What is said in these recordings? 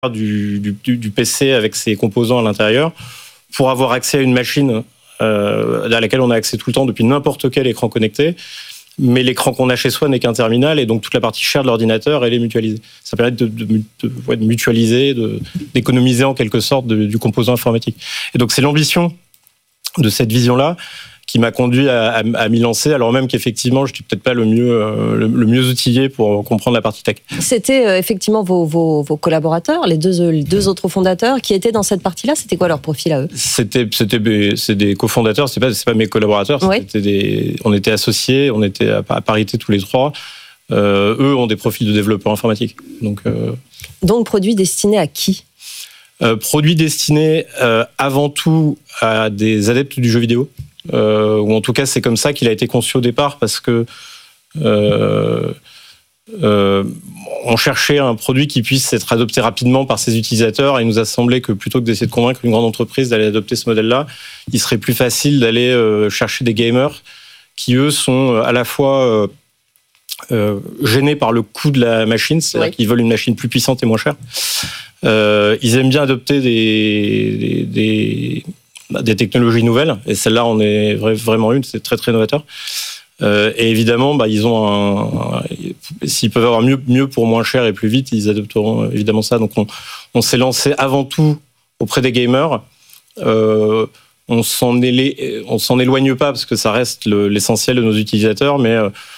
du PC avec ses composants à l'intérieur pour avoir accès à une machine à laquelle on a accès tout le temps depuis n'importe quel écran connecté. Mais l'écran qu'on a chez soi n'est qu'un terminal et donc toute la partie chère de l'ordinateur, elle est mutualisée. Ça permet de mutualiser, d'économiser en quelque sorte du composant informatique. Et donc c'est l'ambition de cette vision-là qui m'a conduit à m'y lancer, alors même qu'effectivement, je n'étais peut-être pas le mieux outillé pour comprendre la partie tech. C'était effectivement vos collaborateurs, les deux autres fondateurs qui étaient dans cette partie-là. C'était quoi leur profil à eux ? C'est des cofondateurs, c'est pas mes collaborateurs. Ouais. On était associés, on était à parité tous les trois. Eux ont des profils de développeurs informatiques. Donc produit destiné à qui ? Produit destiné avant tout à des adeptes du jeu vidéo. Ou en tout cas c'est comme ça qu'il a été conçu au départ parce que on cherchait un produit qui puisse être adopté rapidement par ses utilisateurs et il nous a semblé que plutôt que d'essayer de convaincre une grande entreprise d'aller adopter ce modèle-là, il serait plus facile d'aller chercher des gamers qui eux sont à la fois gênés par le coût de la machine, c'est-à-dire qu'ils veulent une machine plus puissante et moins chère. Ils aiment bien adopter des technologies nouvelles, et celle-là en est vraiment une, c'est très très novateur. Et évidemment, ils ont s'ils peuvent avoir mieux pour moins cher et plus vite, ils adopteront évidemment ça. Donc on s'est lancé avant tout auprès des gamers. On s'en éloigne pas parce que ça reste l'essentiel de nos utilisateurs, mais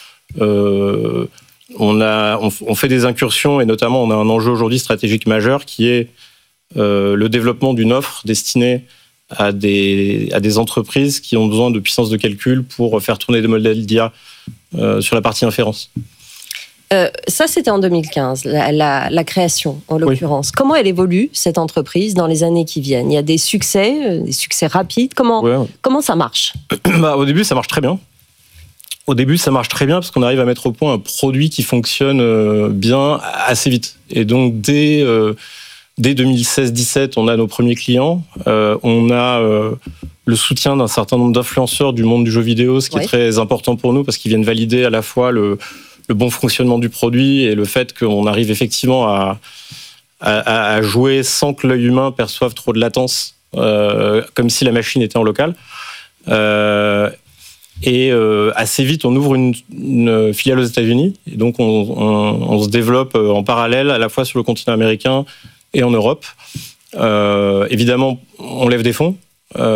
on fait des incursions et notamment on a un enjeu aujourd'hui stratégique majeur qui est le développement d'une offre destinée à des entreprises qui ont besoin de puissance de calcul pour faire tourner des modèles d'IA sur la partie inférence. Ça, c'était en 2015, la création, en l'occurrence. Oui. Comment elle évolue, cette entreprise, dans les années qui viennent ? Il y a des succès rapides. Comment ça marche ? Au début, ça marche très bien. Parce qu'on arrive à mettre au point un produit qui fonctionne bien assez vite. Et donc, dès 2016-17, on a nos premiers clients. On a le soutien d'un certain nombre d'influenceurs du monde du jeu vidéo, ce qui est très important pour nous parce qu'ils viennent valider à la fois le bon fonctionnement du produit et le fait qu'on arrive effectivement à jouer sans que l'œil humain perçoive trop de latence, comme si la machine était en local. Et assez vite, on ouvre une filiale aux États-Unis. Et donc, on se développe en parallèle à la fois sur le continent américain et en Europe. Évidemment, on lève des fonds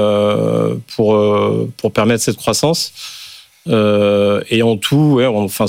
pour permettre cette croissance. Et en tout,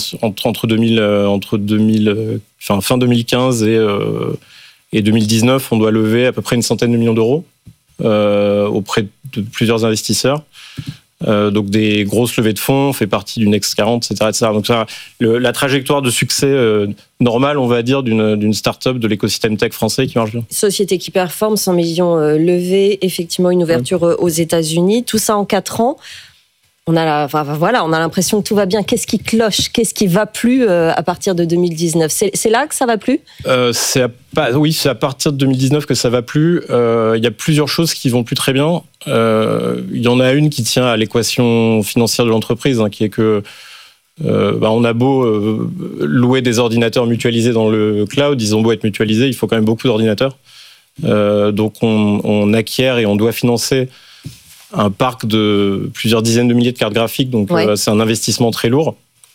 fin 2015 et 2019, on doit lever à peu près 100 millions d'euros auprès de plusieurs investisseurs. Donc des grosses levées de fonds, on fait partie du Next 40, etc. Donc ça, la trajectoire de succès normale, on va dire, d'une start-up de l'écosystème tech français qui marche bien. Société qui performe, 100 millions levés, effectivement une ouverture aux États-Unis, tout ça en 4 ans. On a l'impression que tout va bien. Qu'est-ce qui cloche ? Qu'est-ce qui va plus à partir de 2019 ? C'est là que ça va plus ? C'est à partir de 2019 que ça va plus. Il y a plusieurs choses qui vont plus très bien. Il y en a une qui tient à l'équation financière de l'entreprise, qui est que on a beau louer des ordinateurs mutualisés dans le cloud, ils ont beau être mutualisés, il faut quand même beaucoup d'ordinateurs. Donc on acquiert et on doit financer un parc de plusieurs dizaines de milliers de cartes graphiques, donc c'est un investissement très lourd.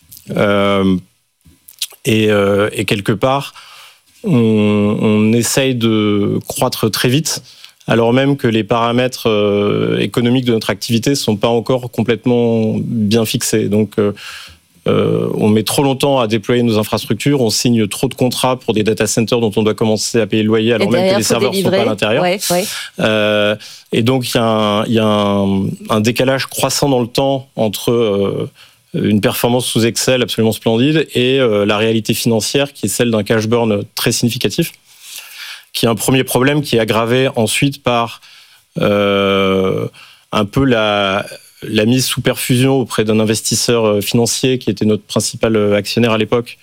Et quelque part, on essaye de croître très vite, alors même que les paramètres économiques de notre activité ne sont pas encore complètement bien fixés. Donc, on met trop longtemps à déployer nos infrastructures, on signe trop de contrats pour des data centers dont on doit commencer à payer le loyer alors même que les serveurs ne sont pas à l'intérieur. Et donc, il y a un décalage croissant dans le temps entre une performance sous Excel absolument splendide et la réalité financière qui est celle d'un cash burn très significatif, qui est un premier problème qui est aggravé ensuite par un peu la mise sous perfusion auprès d'un investisseur financier qui était notre principal actionnaire à l'époque,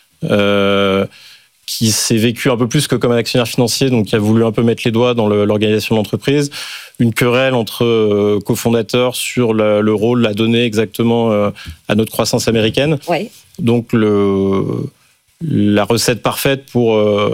qui s'est vécu un peu plus que comme un actionnaire financier, donc qui a voulu un peu mettre les doigts dans l'organisation de l'entreprise. Une querelle entre cofondateurs sur le rôle à donner exactement à notre croissance américaine. Ouais. Donc la recette parfaite pour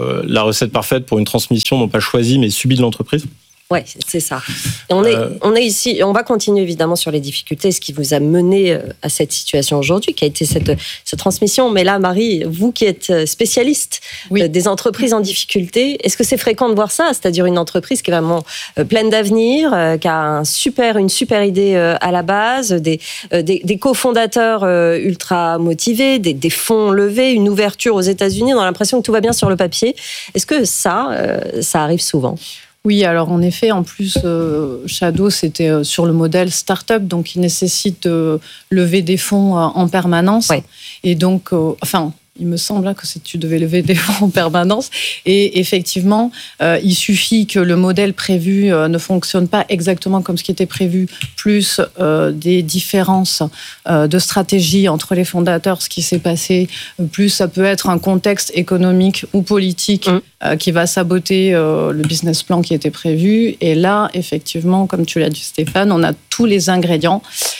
une transmission non pas choisie mais subie de l'entreprise. Ouais, c'est ça. Et on est ici, on va continuer évidemment sur les difficultés, ce qui vous a mené à cette situation aujourd'hui, qui a été cette transmission. Mais là, Marie, vous qui êtes spécialiste des entreprises en difficulté, est-ce que c'est fréquent de voir ça? C'est-à-dire une entreprise qui est vraiment pleine d'avenir, qui a une super idée à la base, des cofondateurs ultra motivés, des fonds levés, une ouverture aux États-Unis, on a l'impression que tout va bien sur le papier. Est-ce que ça arrive souvent? Oui, alors en effet, en plus, Shadow, c'était sur le modèle start-up, donc il nécessite de lever des fonds en permanence. Ouais. Et donc, il me semble que tu devais lever des fonds en permanence. Et effectivement, il suffit que le modèle prévu ne fonctionne pas exactement comme ce qui était prévu, plus des différences de stratégie entre les fondateurs, ce qui s'est passé, plus ça peut être un contexte économique ou politique qui va saboter le business plan qui était prévu. Et là, effectivement, comme tu l'as dit, Stéphane, on a tous les ingrédients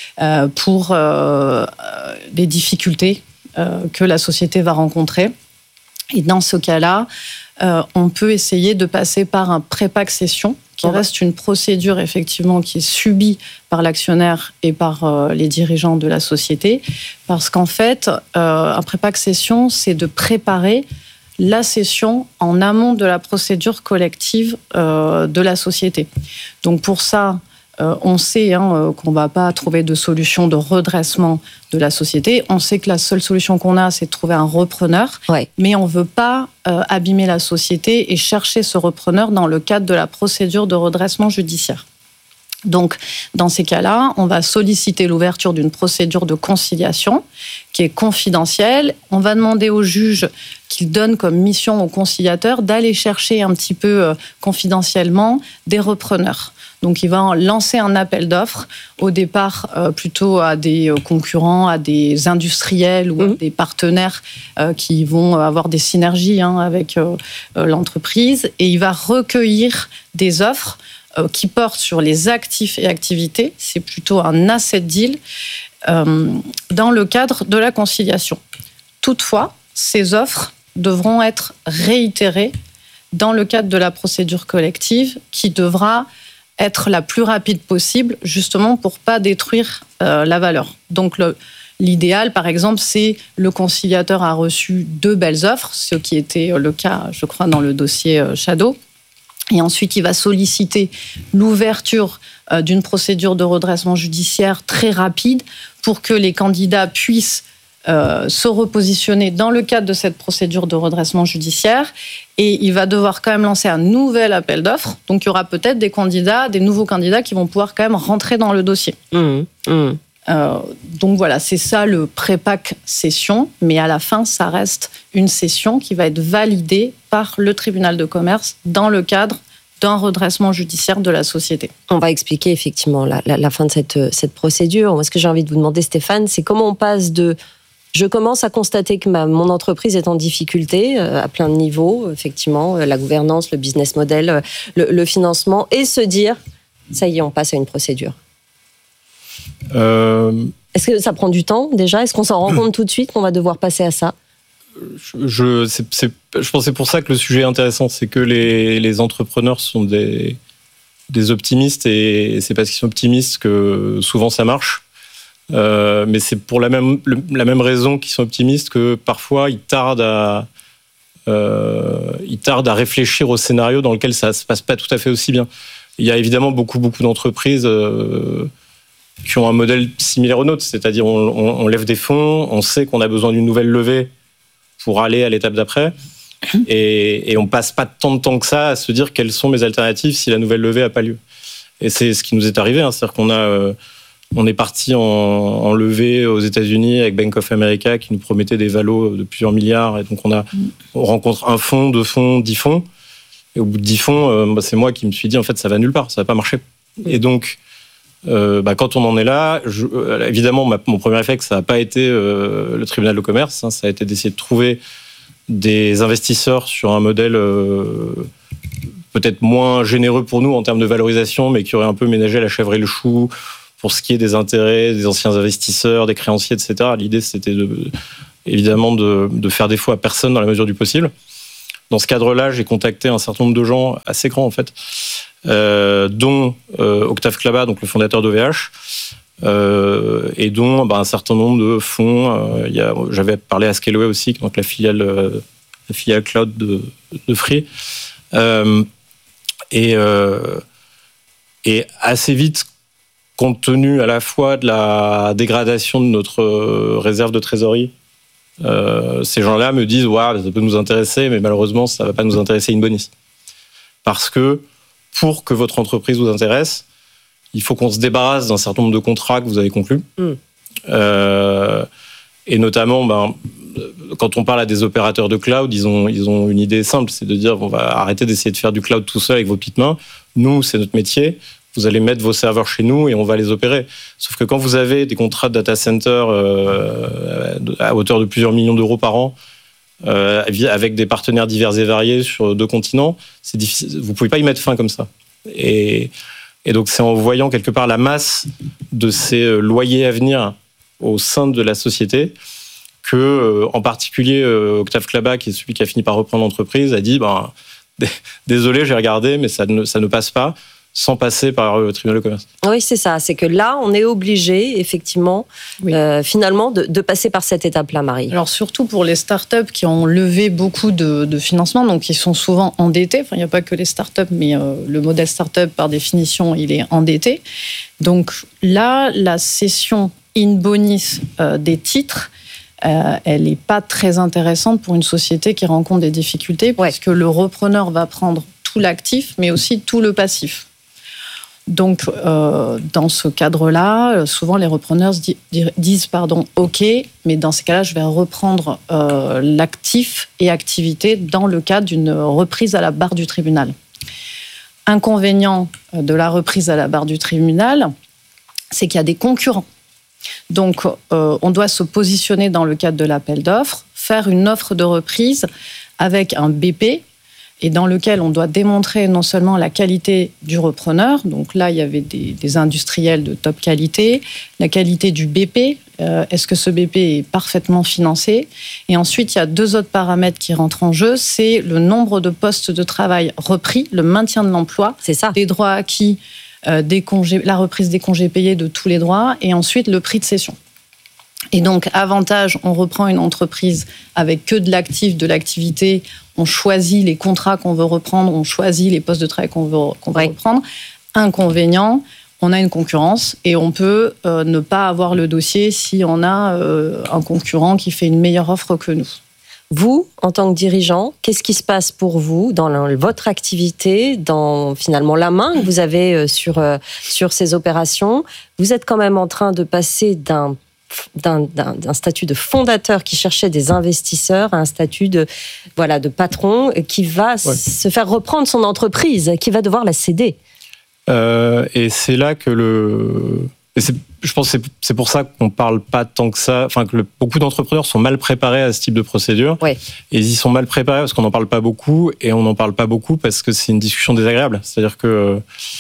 pour des difficultés que la société va rencontrer. Et dans ce cas-là, on peut essayer de passer par un pré-pack-cession, qui reste une procédure effectivement qui est subie par l'actionnaire et par les dirigeants de la société, parce qu'en fait, un pré-pack-cession, c'est de préparer la cession en amont de la procédure collective de la société. Donc pour ça, on sait qu'on ne va pas trouver de solution de redressement de la société. On sait que la seule solution qu'on a, c'est de trouver un repreneur. Ouais. Mais on ne veut pas abîmer la société et chercher ce repreneur dans le cadre de la procédure de redressement judiciaire. Donc, dans ces cas-là, on va solliciter l'ouverture d'une procédure de conciliation qui est confidentielle. On va demander au juge qu'il donne comme mission au conciliateur d'aller chercher un petit peu confidentiellement des repreneurs. Donc, il va lancer un appel d'offres, au départ plutôt à des concurrents, à des industriels ou à des partenaires qui vont avoir des synergies avec l'entreprise. Et il va recueillir des offres qui portent sur les actifs et activités. C'est plutôt un asset deal dans le cadre de la conciliation. Toutefois, ces offres devront être réitérées dans le cadre de la procédure collective qui devra être la plus rapide possible, justement pour pas détruire la valeur. Donc l'idéal, par exemple, c'est le conciliateur a reçu 2 belles offres, ce qui était le cas, je crois, dans le dossier Shadow. Et ensuite, il va solliciter l'ouverture d'une procédure de redressement judiciaire très rapide pour que les candidats puissent se repositionner dans le cadre de cette procédure de redressement judiciaire. Et il va devoir quand même lancer un nouvel appel d'offres. Donc, il y aura peut-être des nouveaux candidats qui vont pouvoir quand même rentrer dans le dossier. Donc voilà, c'est ça le pré-pack session, mais à la fin, ça reste une session qui va être validée par le tribunal de commerce dans le cadre d'un redressement judiciaire de la société. On va expliquer effectivement la fin de cette procédure. Moi, ce que j'ai envie de vous demander, Stéphane, c'est comment on passe de je commence à constater que mon entreprise est en difficulté à plein de niveaux, effectivement, la gouvernance, le business model, le financement, et se dire, ça y est, on passe à une procédure. Est-ce que ça prend du temps déjà ? Est-ce qu'on s'en rend compte tout de suite qu'on va devoir passer à ça ? Je pense que c'est pour ça que le sujet est intéressant, c'est que les entrepreneurs sont des optimistes et c'est parce qu'ils sont optimistes que souvent ça marche. Mais c'est pour la même raison qu'ils sont optimistes que parfois ils tardent à réfléchir au scénario dans lequel ça se passe pas tout à fait aussi bien. Il y a évidemment beaucoup d'entreprises qui ont un modèle similaire au nôtre, c'est-à-dire on lève des fonds, on sait qu'on a besoin d'une nouvelle levée pour aller à l'étape d'après, et on passe pas tant de temps que ça à se dire quelles sont mes alternatives si la nouvelle levée a pas lieu. Et c'est ce qui nous est arrivé, c'est-à-dire qu'on est parti en levée aux États-Unis avec Bank of America qui nous promettait des valos de plusieurs milliards, et donc on rencontre un fonds, 2 fonds, 10 fonds, et au bout de 10 fonds, c'est moi qui me suis dit en fait ça va nulle part, ça va pas marcher. Et donc quand on en est là, évidemment, mon premier réflexe, ça n'a pas été le tribunal de commerce, ça a été d'essayer de trouver des investisseurs sur un modèle peut-être moins généreux pour nous en termes de valorisation, mais qui aurait un peu ménagé la chèvre et le chou pour ce qui est des intérêts, des anciens investisseurs, des créanciers, etc. L'idée, c'était évidemment de faire défaut à personne dans la mesure du possible. Dans ce cadre-là, j'ai contacté un certain nombre de gens assez grands en fait, dont Octave Klaba, donc le fondateur d'OVH, et dont un certain nombre de fonds. J'avais parlé à Scaleway aussi, donc la filiale cloud de Free, et assez vite, compte tenu à la fois de la dégradation de notre réserve de trésorerie, ces gens-là me disent ça peut nous intéresser, mais malheureusement ça ne va pas nous intéresser in bonis, parce que pour que votre entreprise vous intéresse, il faut qu'on se débarrasse d'un certain nombre de contrats que vous avez conclus. Et notamment, quand on parle à des opérateurs de cloud, ils ont une idée simple, c'est de dire on va arrêter d'essayer de faire du cloud tout seul avec vos petites mains. Nous, c'est notre métier. Vous allez mettre vos serveurs chez nous et on va les opérer. Sauf que quand vous avez des contrats de data center à hauteur de plusieurs millions d'euros par an, avec des partenaires divers et variés sur 2 continents, c'est difficile. Vous pouvez pas y mettre fin comme ça. Et donc, c'est en voyant quelque part la masse de ces loyers à venir au sein de la société que, en particulier, Octave Klaba, qui est celui qui a fini par reprendre l'entreprise, a dit désolé, j'ai regardé, mais ça ne passe pas sans passer par le tribunal de commerce. Oui, c'est ça. C'est que là, on est obligé, effectivement, finalement, de passer par cette étape-là, Marie. Alors, surtout pour les startups qui ont levé beaucoup de financement, donc qui sont souvent endettés. Enfin, il n'y a pas que les startups, mais le modèle startup, par définition, il est endetté. Donc là, la cession in bonis des titres, elle n'est pas très intéressante pour une société qui rencontre des difficultés, puisque le repreneur va prendre tout l'actif, mais aussi tout le passif. Donc, dans ce cadre-là, souvent les repreneurs disent OK, mais dans ces cas-là, je vais reprendre l'actif et activité dans le cadre d'une reprise à la barre du tribunal. Inconvénient de la reprise à la barre du tribunal, c'est qu'il y a des concurrents. Donc, on doit se positionner dans le cadre de l'appel d'offres, faire une offre de reprise avec un BP, et dans lequel on doit démontrer non seulement la qualité du repreneur, donc là il y avait des industriels de top qualité, la qualité du BP, est-ce que ce BP est parfaitement financé, et ensuite il y a 2 autres paramètres qui rentrent en jeu, c'est le nombre de postes de travail repris, le maintien de l'emploi, c'est ça, des droits acquis, la reprise des congés payés de tous les droits, et ensuite le prix de cession. Et donc, avantage, on reprend une entreprise avec que de l'actif, de l'activité, on choisit les contrats qu'on veut reprendre, on choisit les postes de travail qu'on veut reprendre. Inconvénient, on a une concurrence et on peut ne pas avoir le dossier si on a un concurrent qui fait une meilleure offre que nous. Vous, en tant que dirigeant, qu'est-ce qui se passe pour vous dans votre activité, dans finalement la main que vous avez sur ces opérations? Vous êtes quand même en train de passer d'un statut de fondateur qui cherchait des investisseurs à un statut de patron qui va se faire reprendre son entreprise, qui va devoir la céder. Et c'est là que je pense que c'est pour ça qu'on parle pas tant que ça, enfin que beaucoup d'entrepreneurs sont mal préparés à ce type de procédure. Ouais. Et ils y sont mal préparés parce qu'on n'en parle pas beaucoup, et on n'en parle pas beaucoup parce que c'est une discussion désagréable. C'est-à-dire que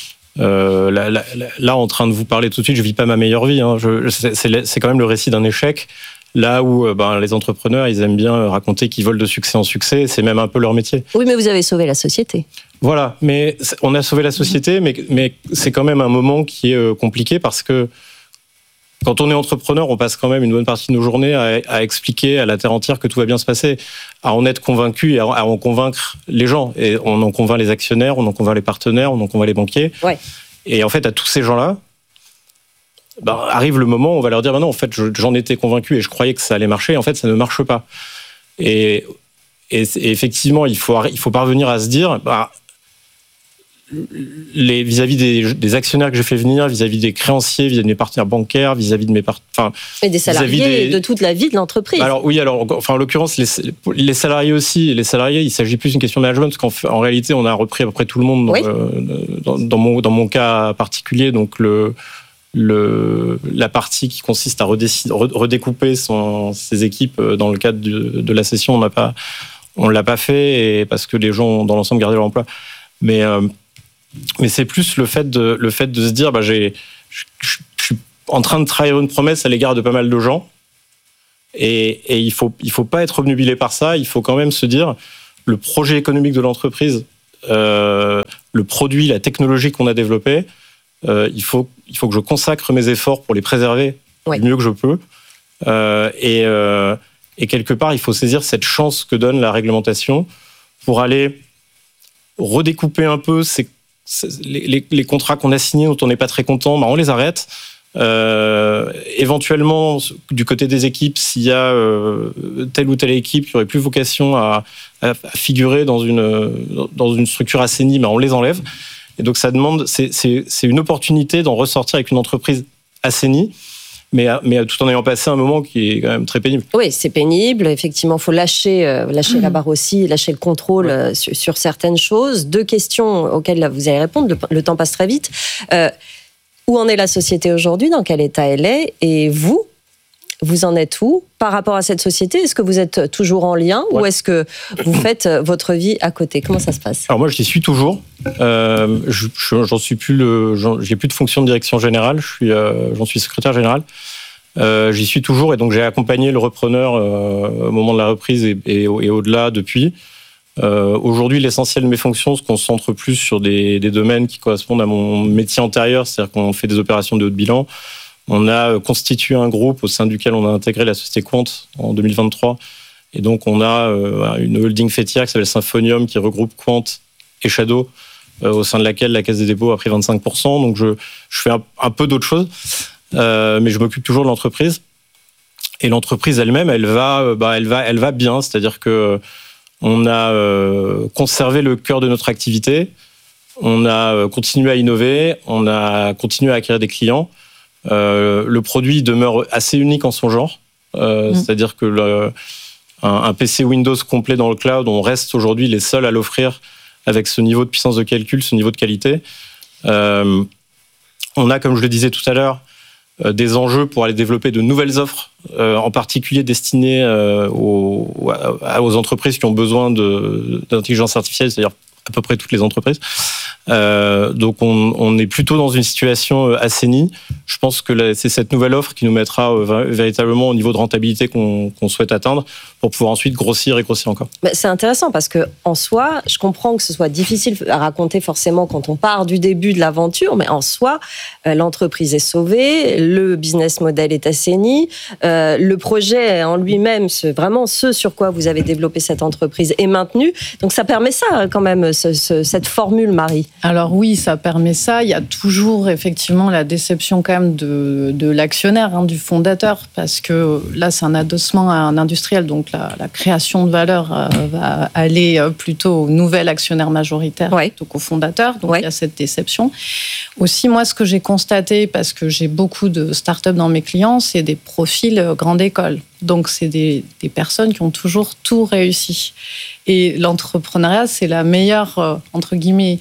là, en train de vous parler tout de suite, je vis pas ma meilleure vie. C'est quand même le récit d'un échec. Là où les entrepreneurs, ils aiment bien raconter qu'ils volent de succès en succès, c'est même un peu leur métier. Oui, mais vous avez sauvé la société. Voilà, mais on a sauvé la société, mais c'est quand même un moment qui est compliqué parce que quand on est entrepreneur, on passe quand même une bonne partie de nos journées à expliquer à la terre entière que tout va bien se passer, à en être convaincu et à en convaincre les gens. Et on en convainc les actionnaires, on en convainc les partenaires, on en convainc les banquiers. Ouais. Et en fait, à tous ces gens-là, arrive le moment où on va leur dire non, en fait, j'en étais convaincu et je croyais que ça allait marcher. En fait, ça ne marche pas. Et effectivement, il faut parvenir à se dire, vis-à-vis des actionnaires que j'ai fait venir, vis-à-vis des créanciers, vis-à-vis de mes partenaires bancaires, vis-à-vis de mes et des salariés de toute la vie de l'entreprise. En l'occurrence, les salariés aussi. Les salariés, il s'agit plus d'une question de management parce qu'en réalité, on a repris à peu près tout le monde dans mon cas particulier. Donc la partie qui consiste à redécouper ses équipes dans le cadre de la session, on l'a pas fait, et parce que les gens ont dans l'ensemble gardé leur emploi. Mais c'est plus le fait de se dire je suis en train de trahir une promesse à l'égard de pas mal de gens, Et il faut pas être obnubilé par ça. Il faut quand même se dire, le projet économique de l'entreprise, le produit, la technologie qu'on a développée, il faut que je consacre mes efforts pour les préserver du mieux que je peux. Et quelque part, il faut saisir cette chance que donne la réglementation pour aller redécouper un peu les contrats qu'on a signés dont on n'est pas très content, on les arrête. Éventuellement, du côté des équipes, s'il y a telle ou telle équipe qui aurait plus vocation à figurer dans une structure assainie, on les enlève. Et donc ça demande, c'est une opportunité d'en ressortir avec une entreprise assainie, mais tout en ayant passé un moment qui est quand même très pénible. Oui, c'est pénible. Effectivement, il faut lâcher la barre aussi, lâcher le contrôle sur certaines choses. 2 questions auxquelles vous allez répondre. Le temps passe très vite. Où en est la société aujourd'hui? Dans quel état elle est? Et vous en êtes où par rapport à cette société? Est-ce que vous êtes toujours en lien ou est-ce que vous faites votre vie à côté? Comment ça se passe? Alors moi, j'y suis toujours. J'en suis plus j'ai plus de fonction de direction générale. J'en suis secrétaire général. J'y suis toujours et donc j'ai accompagné le repreneur au moment de la reprise et au-delà depuis. Aujourd'hui, l'essentiel de mes fonctions se concentre plus sur des domaines qui correspondent à mon métier antérieur, c'est-à-dire qu'on fait des opérations de haut de bilan. On a constitué un groupe au sein duquel on a intégré la société Quant en 2023. Et donc, on a une holding faîtière qui s'appelle Symphonium qui regroupe Quant et Shadow, au sein de laquelle la Caisse des dépôts a pris 25%. Donc, je fais un peu d'autres choses, mais je m'occupe toujours de l'entreprise. Et l'entreprise elle-même, elle va bien. C'est-à-dire que on a conservé le cœur de notre activité, on a continué à innover, on a continué à acquérir des clients. Le produit demeure assez unique en son genre, c'est-à-dire que un PC Windows complet dans le cloud, on reste aujourd'hui les seuls à l'offrir avec ce niveau de puissance de calcul, ce niveau de qualité. On a, comme je le disais tout à l'heure, des enjeux pour aller développer de nouvelles offres, en particulier destinées aux entreprises qui ont besoin d'intelligence artificielle, c'est-à-dire à peu près toutes les entreprises. Donc on est plutôt dans une situation assainie. Je pense que c'est cette nouvelle offre qui nous mettra véritablement au niveau de rentabilité qu'on souhaite atteindre pour pouvoir ensuite grossir et grossir encore. C'est intéressant parce que en soi, je comprends que ce soit difficile à raconter forcément quand on part du début de l'aventure, mais en soi, l'entreprise est sauvée, le business model est assaini, le projet en lui-même, vraiment ce sur quoi vous avez développé cette entreprise est maintenu. Donc ça permet ça quand même, cette formule, Marie. Alors oui, ça permet ça. Il y a toujours effectivement la déception quand même de l'actionnaire, du fondateur, parce que là c'est un adossement à un industriel, donc la création de valeur va aller plutôt au nouvel actionnaire majoritaire plutôt qu'au fondateur. Donc il y a cette déception. Aussi, moi, ce que j'ai constaté, parce que j'ai beaucoup de startups dans mes clients, c'est des profils grande école. Donc c'est des personnes qui ont toujours tout réussi. Et l'entrepreneuriat, c'est la meilleure, entre guillemets,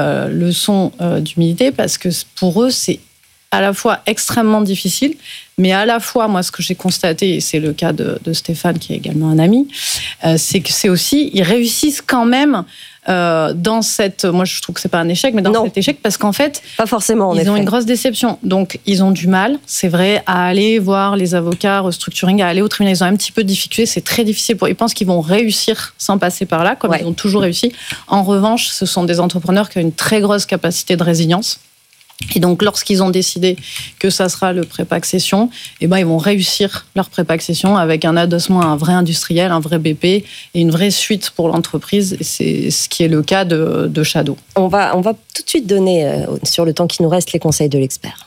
leçon d'humilité, parce que pour eux, c'est à la fois extrêmement difficile, mais à la fois, moi, ce que j'ai constaté, et c'est le cas de Stéphane, qui est également un ami, c'est que c'est aussi, ils réussissent quand même dans cette... Moi, je trouve que c'est pas un échec, mais dans cet échec, parce qu'en fait, pas forcément, ils ont une grosse déception. Donc, ils ont du mal, c'est vrai, à aller voir les avocats, restructuring, à aller au tribunal. Ils ont un petit peu de difficulté, c'est très difficile. Ils pensent qu'ils vont réussir sans passer par là, comme ils ont toujours réussi. En revanche, ce sont des entrepreneurs qui ont une très grosse capacité de résilience. Et donc, lorsqu'ils ont décidé que ça sera le prépa-accession, ils vont réussir leur prépa-accession avec un adossement à un vrai industriel, un vrai BP et une vraie suite pour l'entreprise. Et c'est ce qui est le cas de Shadow. On va tout de suite donner, sur le temps qui nous reste, les conseils de l'expert.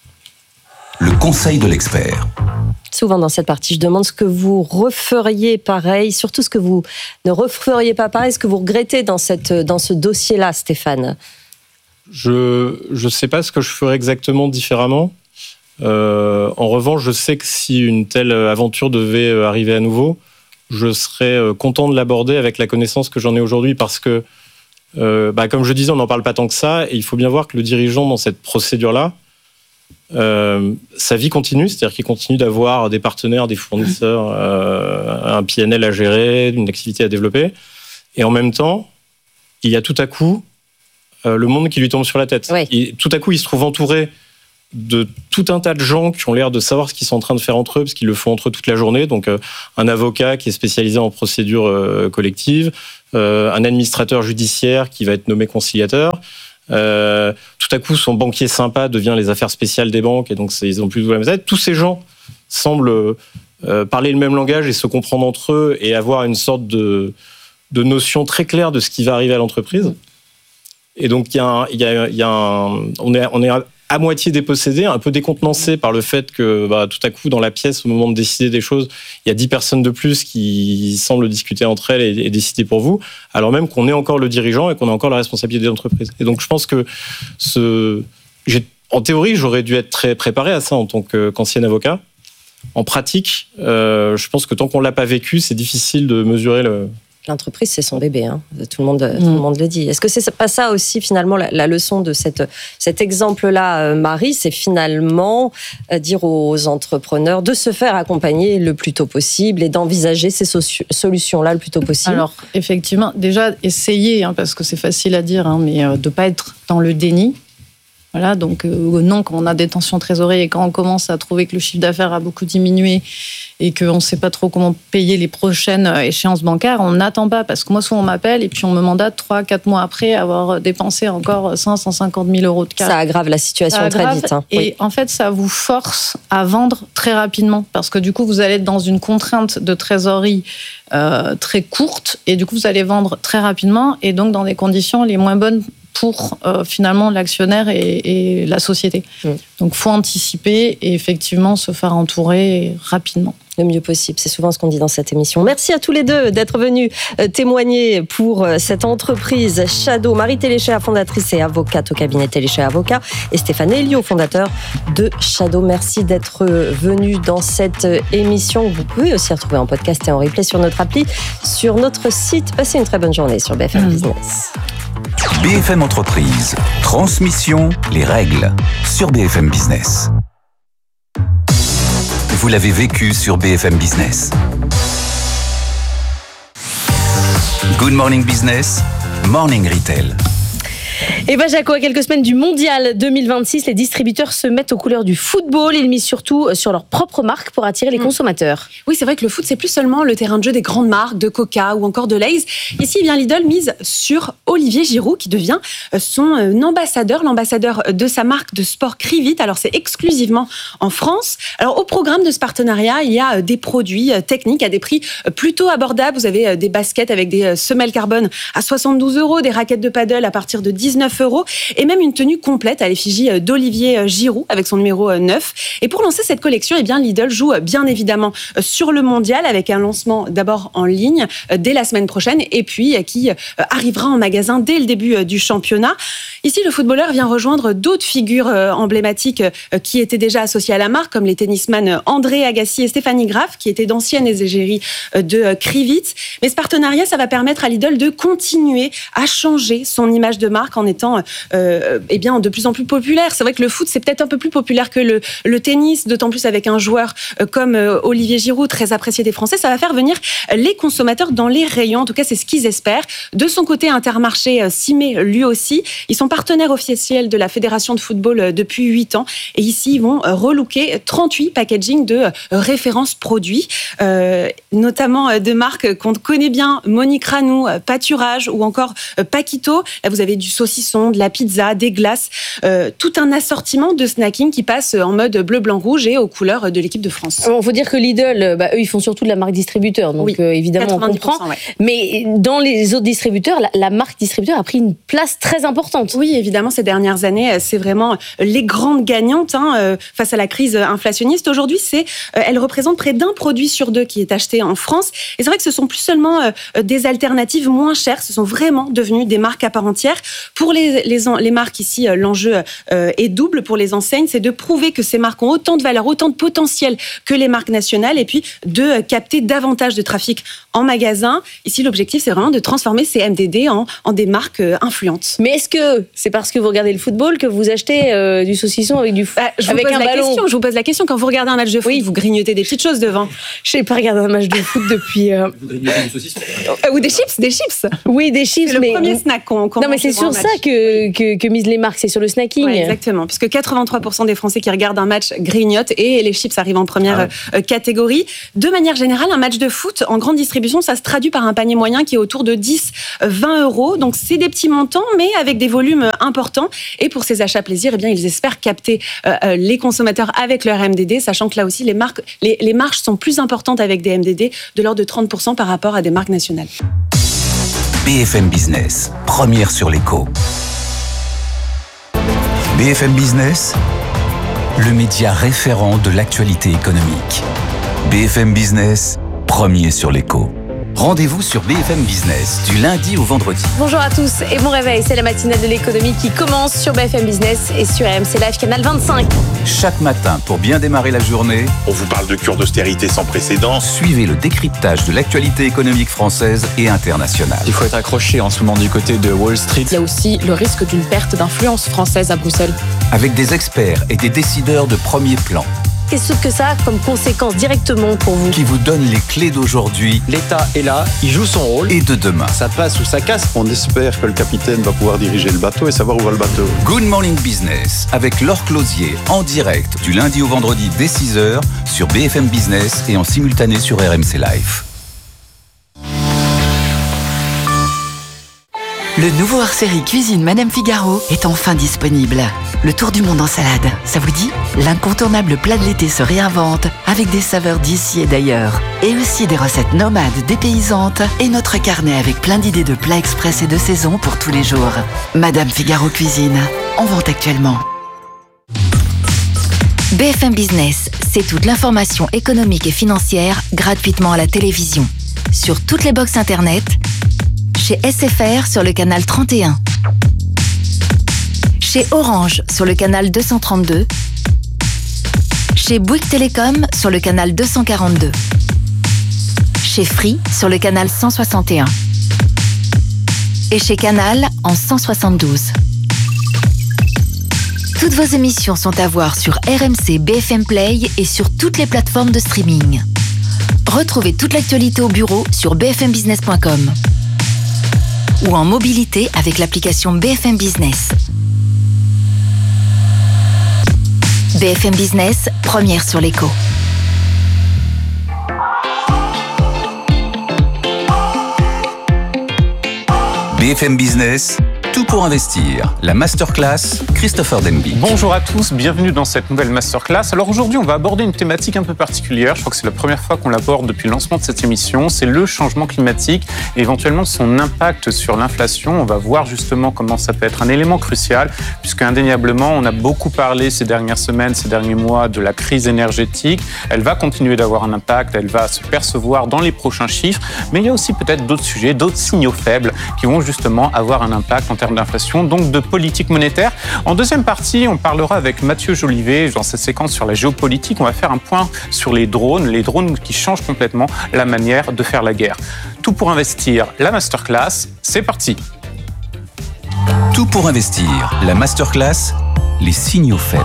Le conseil de l'expert. Souvent dans cette partie, je demande ce que vous referiez pareil, surtout ce que vous ne referiez pas pareil, ce que vous regrettez dans ce dossier-là, Stéphane. Je sais pas ce que je ferais exactement différemment. En revanche, je sais que si une telle aventure devait arriver à nouveau, je serais content de l'aborder avec la connaissance que j'en ai aujourd'hui, parce que, comme je disais, on n'en parle pas tant que ça, et il faut bien voir que le dirigeant dans cette procédure-là, sa vie continue, c'est-à-dire qu'il continue d'avoir des partenaires, des fournisseurs, un PNL à gérer, une activité à développer, et en même temps, il y a tout à coup le monde qui lui tombe sur la tête. Et tout à coup, il se trouve entouré de tout un tas de gens qui ont l'air de savoir ce qu'ils sont en train de faire entre eux, parce qu'ils le font entre eux toute la journée. Donc, un avocat qui est spécialisé en procédure collective, un administrateur judiciaire qui va être nommé conciliateur. Tout à coup, son banquier sympa devient les affaires spéciales des banques, et donc ils ont plus de la même tête. Tous ces gens semblent parler le même langage et se comprendre entre eux et avoir une sorte de notion très claire de ce qui va arriver à l'entreprise. Et donc, on est à moitié dépossédé, un peu décontenancé par le fait que tout à coup, dans la pièce, au moment de décider des choses, il y a 10 personnes de plus qui semblent discuter entre elles et décider pour vous, alors même qu'on est encore le dirigeant et qu'on a encore la responsabilité de l'entreprise. Et donc, je pense que en théorie, j'aurais dû être très préparé à ça en tant qu'ancien avocat. En pratique, je pense que tant qu'on ne l'a pas vécu, c'est difficile de mesurer L'entreprise, c'est son bébé, hein. Tout le monde le dit. Est-ce que c'est pas ça aussi, finalement, la leçon de cet exemple-là, Marie, c'est finalement dire aux entrepreneurs de se faire accompagner le plus tôt possible et d'envisager ces solutions-là le plus tôt possible? Alors, effectivement, déjà, essayer, parce que c'est facile à dire, mais de ne pas être dans le déni. Voilà, donc non, quand on a des tensions de trésorerie et quand on commence à trouver que le chiffre d'affaires a beaucoup diminué et qu'on ne sait pas trop comment payer les prochaines échéances bancaires, on n'attend pas. Parce que moi, souvent, on m'appelle et puis on me mandate 3-4 mois après avoir dépensé encore 150 000 euros de cash. Ça aggrave la situation très vite. Hein. Et en fait, ça vous force à vendre très rapidement. Parce que du coup, vous allez être dans une contrainte de trésorerie très courte et du coup, vous allez vendre très rapidement et donc dans des conditions les moins bonnes pour finalement l'actionnaire et la société. Donc, il faut anticiper et effectivement se faire entourer rapidement. Le mieux possible, c'est souvent ce qu'on dit dans cette émission. Merci à tous les deux d'être venus témoigner pour cette entreprise Shadow. Marie Téléchet, fondatrice et avocate au cabinet Téléchet Avocats, et Stéphane Elio, fondateur de Shadow. Merci d'être venus dans cette émission. Vous pouvez aussi retrouver en podcast et en replay sur notre appli, sur notre site. Passez une très bonne journée sur BFM Business. BFM Entreprise, transmission, les règles, sur BFM Business. Vous l'avez vécu sur BFM Business. Good Morning Business, Morning Retail. Et Jaco, à quelques semaines du Mondial 2026, les distributeurs se mettent aux couleurs du football. Ils misent surtout sur leur propre marque pour attirer les consommateurs. Oui, c'est vrai que le foot, c'est plus seulement le terrain de jeu des grandes marques, de Coca ou encore de Lay's. Ici, Lidl mise sur Olivier Giroud, qui devient son ambassadeur, l'ambassadeur de sa marque de sport Crivit. Alors, c'est exclusivement en France. Alors, au programme de ce partenariat, il y a des produits techniques à des prix plutôt abordables. Vous avez des baskets avec des semelles carbone à 72 €, des raquettes de paddle à partir de 19 €, et même une tenue complète à l'effigie d'Olivier Giroud avec son numéro 9. Et pour lancer cette collection, Lidl joue bien évidemment sur le mondial avec un lancement d'abord en ligne dès la semaine prochaine et puis qui arrivera en magasin dès le début du championnat. Ici, le footballeur vient rejoindre d'autres figures emblématiques qui étaient déjà associées à la marque, comme les tennisman André Agassi et Stéphanie Graf, qui étaient d'anciennes égéries de Crivit. Mais ce partenariat, ça va permettre à Lidl de continuer à changer son image de marque en étant de plus en plus populaire. C'est vrai que le foot, c'est peut-être un peu plus populaire que le tennis, d'autant plus avec un joueur comme Olivier Giroud, très apprécié des Français. Ça va faire venir les consommateurs dans les rayons. En tout cas, c'est ce qu'ils espèrent. De son côté, Intermarché s'y met lui aussi. Ils sont partenaires officiels de la Fédération de football depuis 8 ans. Et ici, ils vont relooker 38 packaging de références produits, notamment de marques qu'on connaît bien, Monique Ranou, Pâturage ou encore Paquito. Là, vous avez du saucisson, de la pizza, des glaces, tout un assortiment de snacking qui passe en mode bleu, blanc, rouge et aux couleurs de l'équipe de France. Il faut dire que Lidl, eux, ils font surtout de la marque distributeur, donc oui, évidemment, on comprend. Ouais. Mais dans les autres distributeurs, la marque distributeur a pris une place très importante. Oui, évidemment, ces dernières années, c'est vraiment les grandes gagnantes face à la crise inflationniste. Aujourd'hui, elle représente près d'un produit sur 2 qui est acheté en France. Et c'est vrai que ce sont plus seulement des alternatives moins chères, ce sont vraiment devenues des marques à part entière. Pour les marques ici, l'enjeu est double pour les enseignes, c'est de prouver que ces marques ont autant de valeur, autant de potentiel que les marques nationales et puis de capter davantage de trafic en magasin. Ici, l'objectif, c'est vraiment de transformer ces MDD en des marques influentes. Mais est-ce que c'est parce que vous regardez le football que vous achetez du saucisson avec avec un ballon? Je vous pose la question. Quand vous regardez un match de foot, vous grignotez des petites choses devant. Je n'ai pas regardé un match de foot depuis... Vous grignotez du saucisson ou des chips. Oui, des chips. C'est le premier snack qu'on Non, mais c'est sur ça que que misent les marques, c'est sur le snacking. Ouais, exactement, puisque 83% des Français qui regardent un match grignotent et les chips arrivent en première catégorie. De manière générale, un match de foot en grande distribution, ça se traduit par un panier moyen qui est autour de 10-20 €. Donc c'est des petits montants, mais avec des volumes importants. Et pour ces achats plaisir, eh bien, ils espèrent capter les consommateurs avec leur MDD, sachant que là aussi, les marges sont plus importantes avec des MDD, de l'ordre de 30% par rapport à des marques nationales. BFM Business, première sur l'écho. BFM Business, le média référent de l'actualité économique. BFM Business, premier sur l'écho. Rendez-vous sur BFM Business du lundi au vendredi. Bonjour à tous et bon réveil, c'est la matinale de l'économie qui commence sur BFM Business et sur RMC Live canal 25. Chaque matin, pour bien démarrer la journée, on vous parle de cure d'austérité sans précédent. Suivez le décryptage de l'actualité économique française et internationale. Il faut être accroché en ce moment du côté de Wall Street. Il y a aussi le risque d'une perte d'influence française à Bruxelles. Avec des experts et des décideurs de premier plan. Qu'est-ce que ça a comme conséquence directement pour vous? Qui vous donne les clés d'aujourd'hui. L'État est là, il joue son rôle. Et de demain. Ça passe ou ça casse. On espère que le capitaine va pouvoir diriger le bateau et savoir où va le bateau. Good Morning Business avec Laure Closier en direct du lundi au vendredi dès 6h sur BFM Business et en simultané sur RMC Live. Le nouveau hors-série Cuisine Madame Figaro est enfin disponible. Le tour du monde en salade, ça vous dit? L'incontournable plat de l'été se réinvente avec des saveurs d'ici et d'ailleurs. Et aussi des recettes nomades, dépaysantes et notre carnet avec plein d'idées de plats express et de saison pour tous les jours. Madame Figaro Cuisine, en vente actuellement. BFM Business, c'est toute l'information économique et financière gratuitement à la télévision. Sur toutes les box internet, chez SFR sur le canal 31, chez Orange sur le canal 232, chez Bouygues Télécom sur le canal 242, chez Free sur le canal 161 et chez Canal en 172. Toutes vos émissions sont à voir sur RMC BFM Play et sur toutes les plateformes de streaming. Retrouvez toute l'actualité au bureau sur bfmbusiness.com. ou en mobilité avec l'application BFM Business. BFM Business, première sur l'écho. BFM Business, tout pour investir. La masterclass, Christopher Denby. Bonjour à tous, bienvenue dans cette nouvelle masterclass. Alors aujourd'hui, on va aborder une thématique un peu particulière. Je crois que c'est la première fois qu'on l'aborde depuis le lancement de cette émission. C'est le changement climatique et éventuellement son impact sur l'inflation. On va voir justement comment ça peut être un élément crucial, puisque indéniablement, on a beaucoup parlé ces dernières semaines, ces derniers mois de la crise énergétique. Elle va continuer d'avoir un impact, elle va se percevoir dans les prochains chiffres, mais il y a aussi peut-être d'autres sujets, d'autres signaux faibles qui vont justement avoir un impact en termes d'inflation, donc de politique monétaire. En deuxième partie, on parlera avec Mathieu Jolivet dans cette séquence sur la géopolitique. On va faire un point sur les drones qui changent complètement la manière de faire la guerre. Tout pour investir, la masterclass, c'est parti. Tout pour investir, la masterclass, les signaux faibles.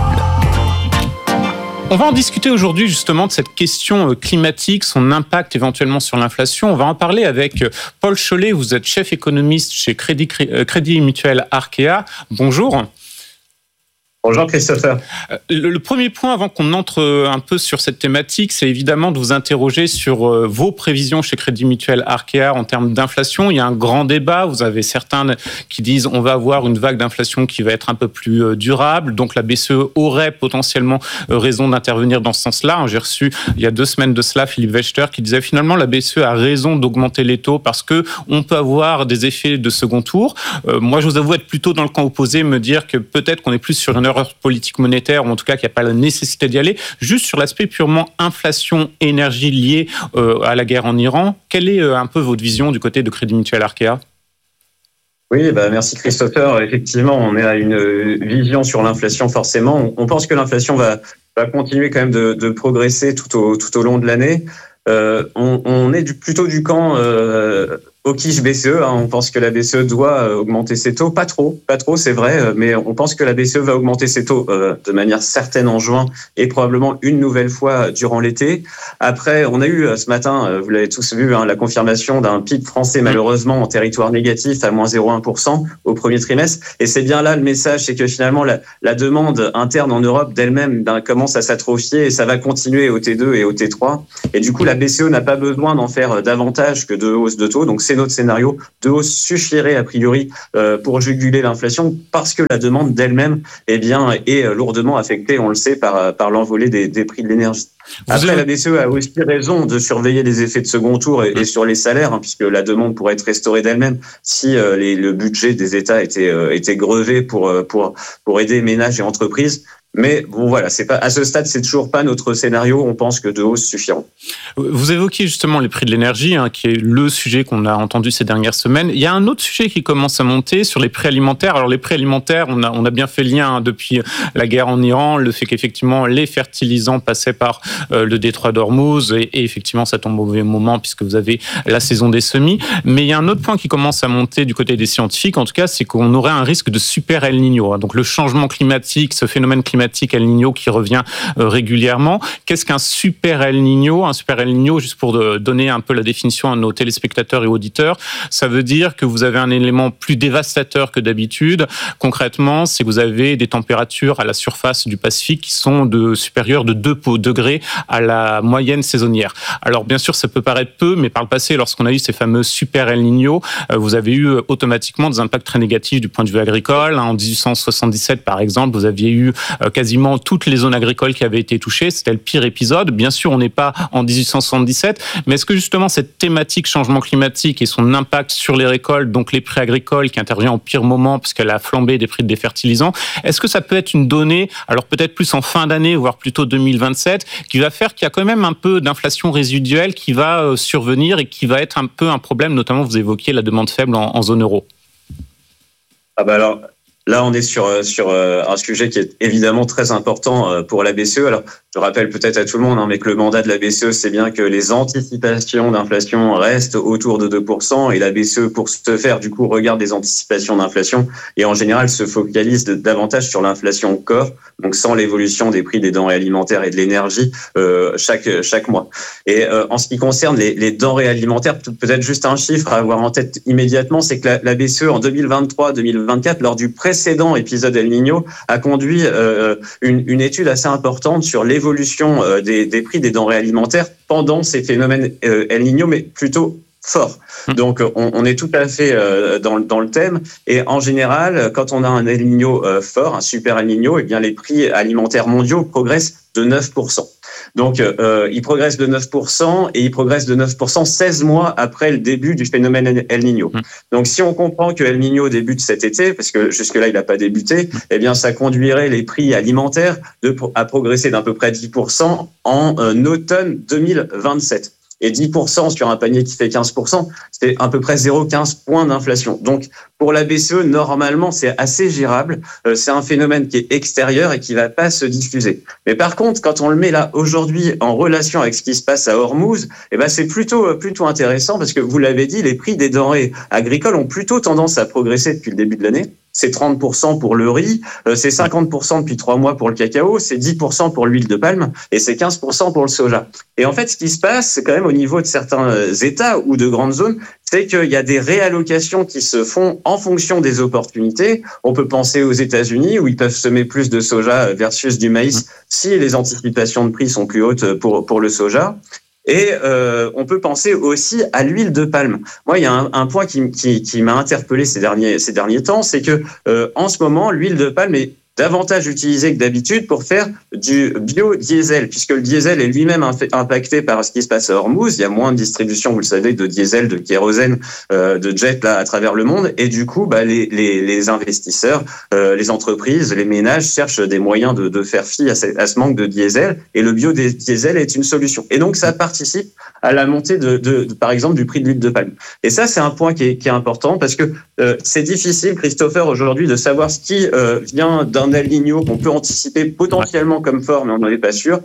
On va en discuter aujourd'hui justement de cette question climatique, son impact éventuellement sur l'inflation. On va en parler avec Paul Chollet, vous êtes chef économiste chez Crédit Mutuel Arkea. Bonjour. Bonjour Christopher. Le premier point avant qu'on entre un peu sur cette thématique, c'est évidemment de vous interroger sur vos prévisions chez Crédit Mutuel Arkea en termes d'inflation. Il y a un grand débat. Vous avez certains qui disent on va avoir une vague d'inflation qui va être un peu plus durable. Donc la BCE aurait potentiellement raison d'intervenir dans ce sens-là. J'ai reçu il y a 2 semaines de cela Philippe Wechter qui disait finalement la BCE a raison d'augmenter les taux parce que on peut avoir des effets de second tour. Moi, je vous avoue être plutôt dans le camp opposé, me dire que peut-être qu'on est plus sur une erreur politique monétaire, ou en tout cas qu'il n'y a pas la nécessité d'y aller. Juste sur l'aspect purement inflation, énergie liée à la guerre en Iran, quelle est un peu votre vision du côté de Crédit Mutuel Arkea ? Oui, merci Christopher. Effectivement, on est à une vision sur l'inflation forcément. On pense que l'inflation va continuer quand même de progresser tout au long de l'année. On est plutôt du camp au quiche BCE. On pense que la BCE doit augmenter ses taux. Pas trop, c'est vrai, mais on pense que la BCE va augmenter ses taux de manière certaine en juin et probablement une nouvelle fois durant l'été. Après, on a eu ce matin, vous l'avez tous vu, la confirmation d'un PIB français malheureusement en territoire négatif à moins 0,1% au premier trimestre. Et c'est bien là le message, c'est que finalement la demande interne en Europe d'elle-même commence à s'atrophier et ça va continuer au T2 et au T3. Et du coup, la BCE n'a pas besoin d'en faire davantage que de hausse de taux. Donc, c'est notre scénario. De hausse suffirait a priori pour juguler l'inflation parce que la demande d'elle-même est lourdement affectée, on le sait, par l'envolée des prix de l'énergie. Après, la BCE a aussi raison de surveiller les effets de second tour et sur les salaires, puisque la demande pourrait être restaurée d'elle-même si le budget des États était grevé pour aider ménages et entreprises. Mais bon, voilà, c'est pas, à ce stade, c'est toujours pas notre scénario. On pense que de hausse suffiront. Vous évoquiez justement les prix de l'énergie, qui est le sujet qu'on a entendu ces dernières semaines. Il y a un autre sujet qui commence à monter sur les prix alimentaires. Alors, les prix alimentaires, on a bien fait le lien depuis la guerre en Iran, le fait qu'effectivement, les fertilisants passaient par le détroit d'Ormuz et effectivement, ça tombe au mauvais moment puisque vous avez la saison des semis. Mais il y a un autre point qui commence à monter du côté des scientifiques, en tout cas, c'est qu'on aurait un risque de super El Niño. Donc, le changement climatique, ce phénomène climatique El Niño qui revient régulièrement. Qu'est-ce qu'un super El Niño ? Un super El Niño, juste pour donner un peu la définition à nos téléspectateurs et auditeurs, ça veut dire que vous avez un élément plus dévastateur que d'habitude. Concrètement, c'est que vous avez des températures à la surface du Pacifique qui sont supérieures de 2 degrés à la moyenne saisonnière. Alors bien sûr, ça peut paraître peu, mais par le passé, lorsqu'on a eu ces fameux super El Niño, vous avez eu automatiquement des impacts très négatifs du point de vue agricole. En 1877, par exemple, vous aviez eu quasiment toutes les zones agricoles qui avaient été touchées. C'était le pire épisode. Bien sûr, on n'est pas en 1877, mais est-ce que justement cette thématique changement climatique et son impact sur les récoltes, donc les prix agricoles qui intervient au pire moment parce qu'elle a flambé des prix des fertilisants, est-ce que ça peut être une donnée, alors peut-être plus en fin d'année, voire plutôt 2027, qui va faire qu'il y a quand même un peu d'inflation résiduelle qui va survenir et qui va être un peu un problème, notamment vous évoquiez la demande faible en zone euro. Alors, là, on est sur un sujet qui est évidemment très important pour la BCE. Alors, je rappelle peut-être à tout le monde, mais que le mandat de la BCE, c'est bien que les anticipations d'inflation restent autour de 2%. Et la BCE, pour ce faire, du coup, regarde les anticipations d'inflation et en général se focalise davantage sur l'inflation corps, donc sans l'évolution des prix des denrées alimentaires et de l'énergie chaque mois. Et en ce qui concerne les denrées alimentaires, peut-être juste un chiffre à avoir en tête immédiatement, c'est que la BCE en 2023-2024, lors du précédent épisode El Niño, a conduit une étude assez importante sur l'évolution des prix des denrées alimentaires pendant ces phénomènes El Niño, mais plutôt fort. Donc, on est tout à fait dans le thème. Et en général, quand on a un El Niño fort, un super El Niño, les prix alimentaires mondiaux progressent de 9%. Donc, il progresse de 9% et il progresse de 9% 16 mois après le début du phénomène El Niño. Donc, si on comprend que El Niño débute cet été, parce que jusque-là, il n'a pas débuté, ça conduirait les prix alimentaires à progresser d'à peu près 10% en automne 2027. Et 10% sur un panier qui fait 15%, c'est à peu près 0,15 points d'inflation. Donc, pour la BCE, normalement, c'est assez gérable. C'est un phénomène qui est extérieur et qui va pas se diffuser. Mais par contre, quand on le met là aujourd'hui en relation avec ce qui se passe à Ormuz, c'est plutôt intéressant parce que vous l'avez dit, les prix des denrées agricoles ont plutôt tendance à progresser depuis le début de l'année. C'est 30% pour le riz, c'est 50% depuis 3 mois pour le cacao, c'est 10% pour l'huile de palme et c'est 15% pour le soja. Et en fait, ce qui se passe, c'est quand même au niveau de certains États ou de grandes zones, c'est qu'il y a des réallocations qui se font en fonction des opportunités. On peut penser aux États-Unis où ils peuvent semer plus de soja versus du maïs si les anticipations de prix sont plus hautes pour le soja. Et on peut penser aussi à l'huile de palme. Moi, il y a un point qui m'a interpellé ces derniers temps, c'est que en ce moment, l'huile de palme est davantage utilisé que d'habitude pour faire du biodiesel, puisque le diesel est lui-même impacté par ce qui se passe à Ormuz. Il y a moins de distribution, vous le savez, de diesel, de kérosène, de jet là à travers le monde. Et du coup, les investisseurs, les entreprises, les ménages cherchent des moyens de faire fi à ce manque de diesel. Et le biodiesel est une solution. Et donc, ça participe à la montée par exemple, du prix de l'huile de palme. Et ça, c'est un point qui est important parce que c'est difficile, Christopher, aujourd'hui, de savoir ce qui vient d'un El Niño qu'on peut anticiper potentiellement comme fort, mais on n'en est pas sûr.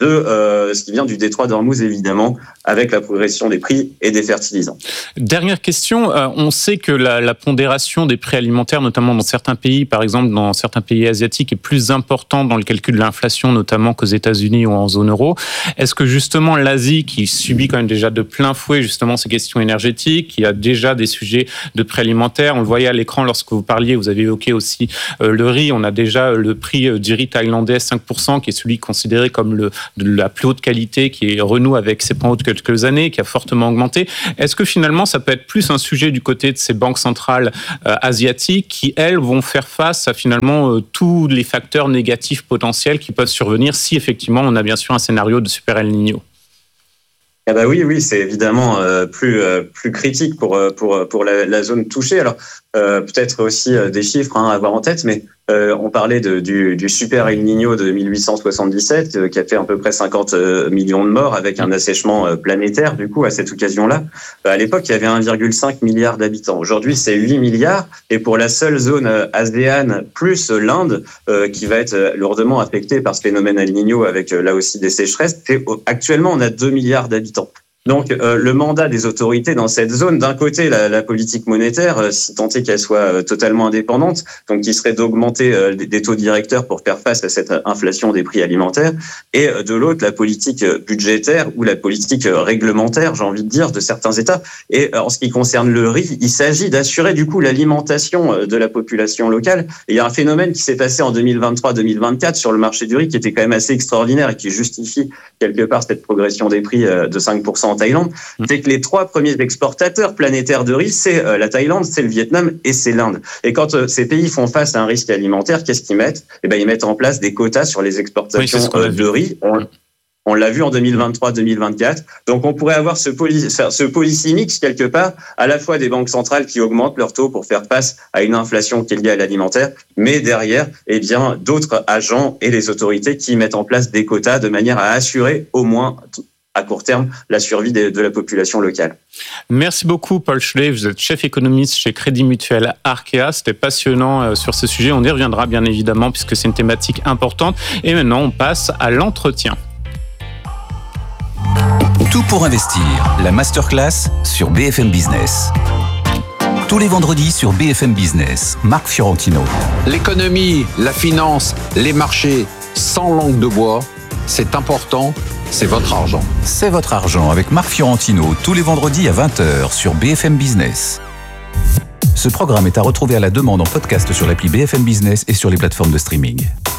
ce qui vient du détroit d'Ormuz, évidemment, avec la progression des prix et des fertilisants. Dernière question, on sait que la pondération des prix alimentaires, notamment dans certains pays, par exemple dans certains pays asiatiques, est plus importante dans le calcul de l'inflation, notamment qu'aux États-Unis ou en zone euro. Est-ce que justement l'Asie, qui subit quand même déjà de plein fouet justement ces questions énergétiques, qui a déjà des sujets de prix alimentaires, on le voyait à l'écran lorsque vous parliez, vous avez évoqué aussi le riz, on a déjà le prix du riz thaïlandais 5%, qui est celui considéré comme de la plus haute qualité, qui renoue avec ses points hauts de quelques années, qui a fortement augmenté. Est-ce que finalement, ça peut être plus un sujet du côté de ces banques centrales asiatiques qui, elles, vont faire face à finalement tous les facteurs négatifs potentiels qui peuvent survenir si effectivement on a bien sûr un scénario de super El Niño? Ah bah oui, c'est évidemment plus critique pour la zone touchée. Alors peut-être aussi des chiffres à avoir en tête, mais on parlait du super El Niño de 1877 qui a fait à peu près 50 millions de morts avec un assèchement planétaire. Du coup, à cette occasion-là, à l'époque, il y avait 1,5 milliard d'habitants. Aujourd'hui, c'est 8 milliards. Et pour la seule zone ASEAN plus l'Inde, qui va être lourdement affectée par ce phénomène El Niño avec là aussi des sécheresses, actuellement, on a 2 milliards d'habitants. Donc, le mandat des autorités dans cette zone, d'un côté, la politique monétaire, si tant est qu'elle soit totalement indépendante, donc qui serait d'augmenter des taux directeurs pour faire face à cette inflation des prix alimentaires, et de l'autre, la politique budgétaire ou la politique réglementaire, j'ai envie de dire, de certains États. Et en ce qui concerne le riz, il s'agit d'assurer du coup l'alimentation de la population locale. Et il y a un phénomène qui s'est passé en 2023-2024 sur le marché du riz qui était quand même assez extraordinaire et qui justifie quelque part cette progression des prix de 5% en Thaïlande, c'est que les 3 premiers exportateurs planétaires de riz, c'est la Thaïlande, c'est le Vietnam et c'est l'Inde. Et quand ces pays font face à un risque alimentaire, qu'est-ce qu'ils mettent ? Ils mettent en place des quotas sur les exportations de riz. On l'a vu en 2023-2024. Donc, on pourrait avoir ce policy mix quelque part, à la fois des banques centrales qui augmentent leurs taux pour faire face à une inflation qui est liée à l'alimentaire, mais derrière, d'autres agents et les autorités qui mettent en place des quotas de manière à assurer au moins à court terme la survie de la population locale. Merci beaucoup Paul Schley, vous êtes chef économiste chez Crédit Mutuel Arkea. C'était passionnant sur ce sujet, on y reviendra bien évidemment puisque c'est une thématique importante. Et maintenant on passe à l'entretien. Tout pour investir, la masterclass sur BFM Business. Tous les vendredis sur BFM Business, Marc Fiorentino. L'économie, la finance, les marchés, sans langue de bois, c'est important. C'est votre argent. C'est votre argent avec Marc Fiorentino tous les vendredis à 20h sur BFM Business. Ce programme est à retrouver à la demande en podcast sur l'appli BFM Business et sur les plateformes de streaming.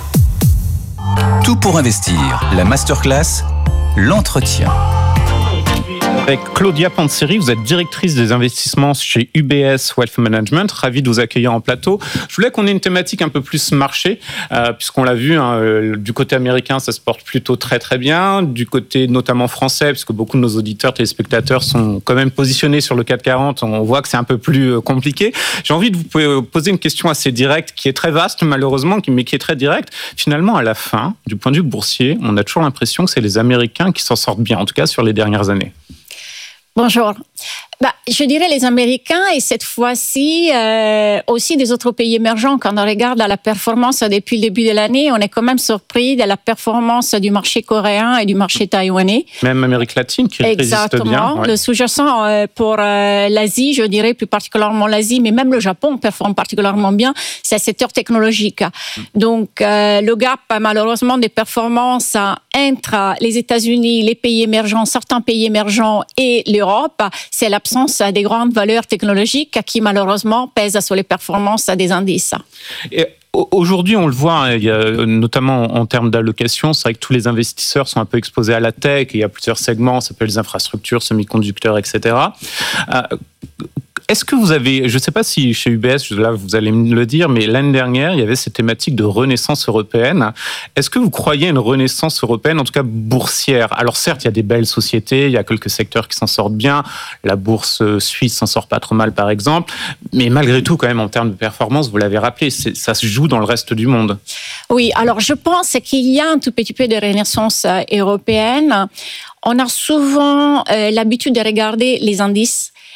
Tout pour investir, la masterclass, l'entretien. Avec Claudia Panzeri, vous êtes directrice des investissements chez UBS Wealth Management. Ravi de vous accueillir en plateau. Je voulais qu'on ait une thématique un peu plus marché, puisqu'on l'a vu, du côté américain, ça se porte plutôt très très bien. Du côté notamment français, puisque beaucoup de nos auditeurs, téléspectateurs sont quand même positionnés sur le CAC 40, on voit que c'est un peu plus compliqué. J'ai envie de vous poser une question assez directe, qui est très vaste malheureusement, mais qui est très directe. Finalement, à la fin, du point de vue boursier, on a toujours l'impression que c'est les Américains qui s'en sortent bien, en tout cas sur les dernières années. Bonjour. Je dirais les Américains et cette fois-ci aussi des autres pays émergents. Quand on regarde la performance depuis le début de l'année, on est quand même surpris de la performance du marché coréen et du marché taïwanais. Même Amérique latine qui résiste bien. Exactement. Le sous-jacent pour l'Asie, je dirais plus particulièrement l'Asie, mais même le Japon performe particulièrement bien, c'est le secteur technologique. Donc le gap malheureusement des performances entre les États-Unis, les pays émergents, certains pays émergents et l'Europe, c'est l'absence des grandes valeurs technologiques qui malheureusement pèsent sur les performances des indices. Et aujourd'hui, on le voit, il y a, notamment en termes d'allocation, c'est vrai que tous les investisseurs sont un peu exposés à la tech, il y a plusieurs segments, ça peut être les infrastructures, semi-conducteurs, etc. Est-ce que vous avez, je ne sais pas si chez UBS, là vous allez me le dire, mais l'année dernière, il y avait cette thématique de renaissance européenne. Est-ce que vous croyez à une renaissance européenne, en tout cas boursière ? Alors certes, il y a des belles sociétés, il y a quelques secteurs qui s'en sortent bien. La bourse suisse s'en sort pas trop mal, par exemple. Mais malgré tout, quand même, en termes de performance, vous l'avez rappelé, ça se joue dans le reste du monde. Oui, alors je pense qu'il y a un tout petit peu de renaissance européenne. On a souvent l'habitude de regarder les indices.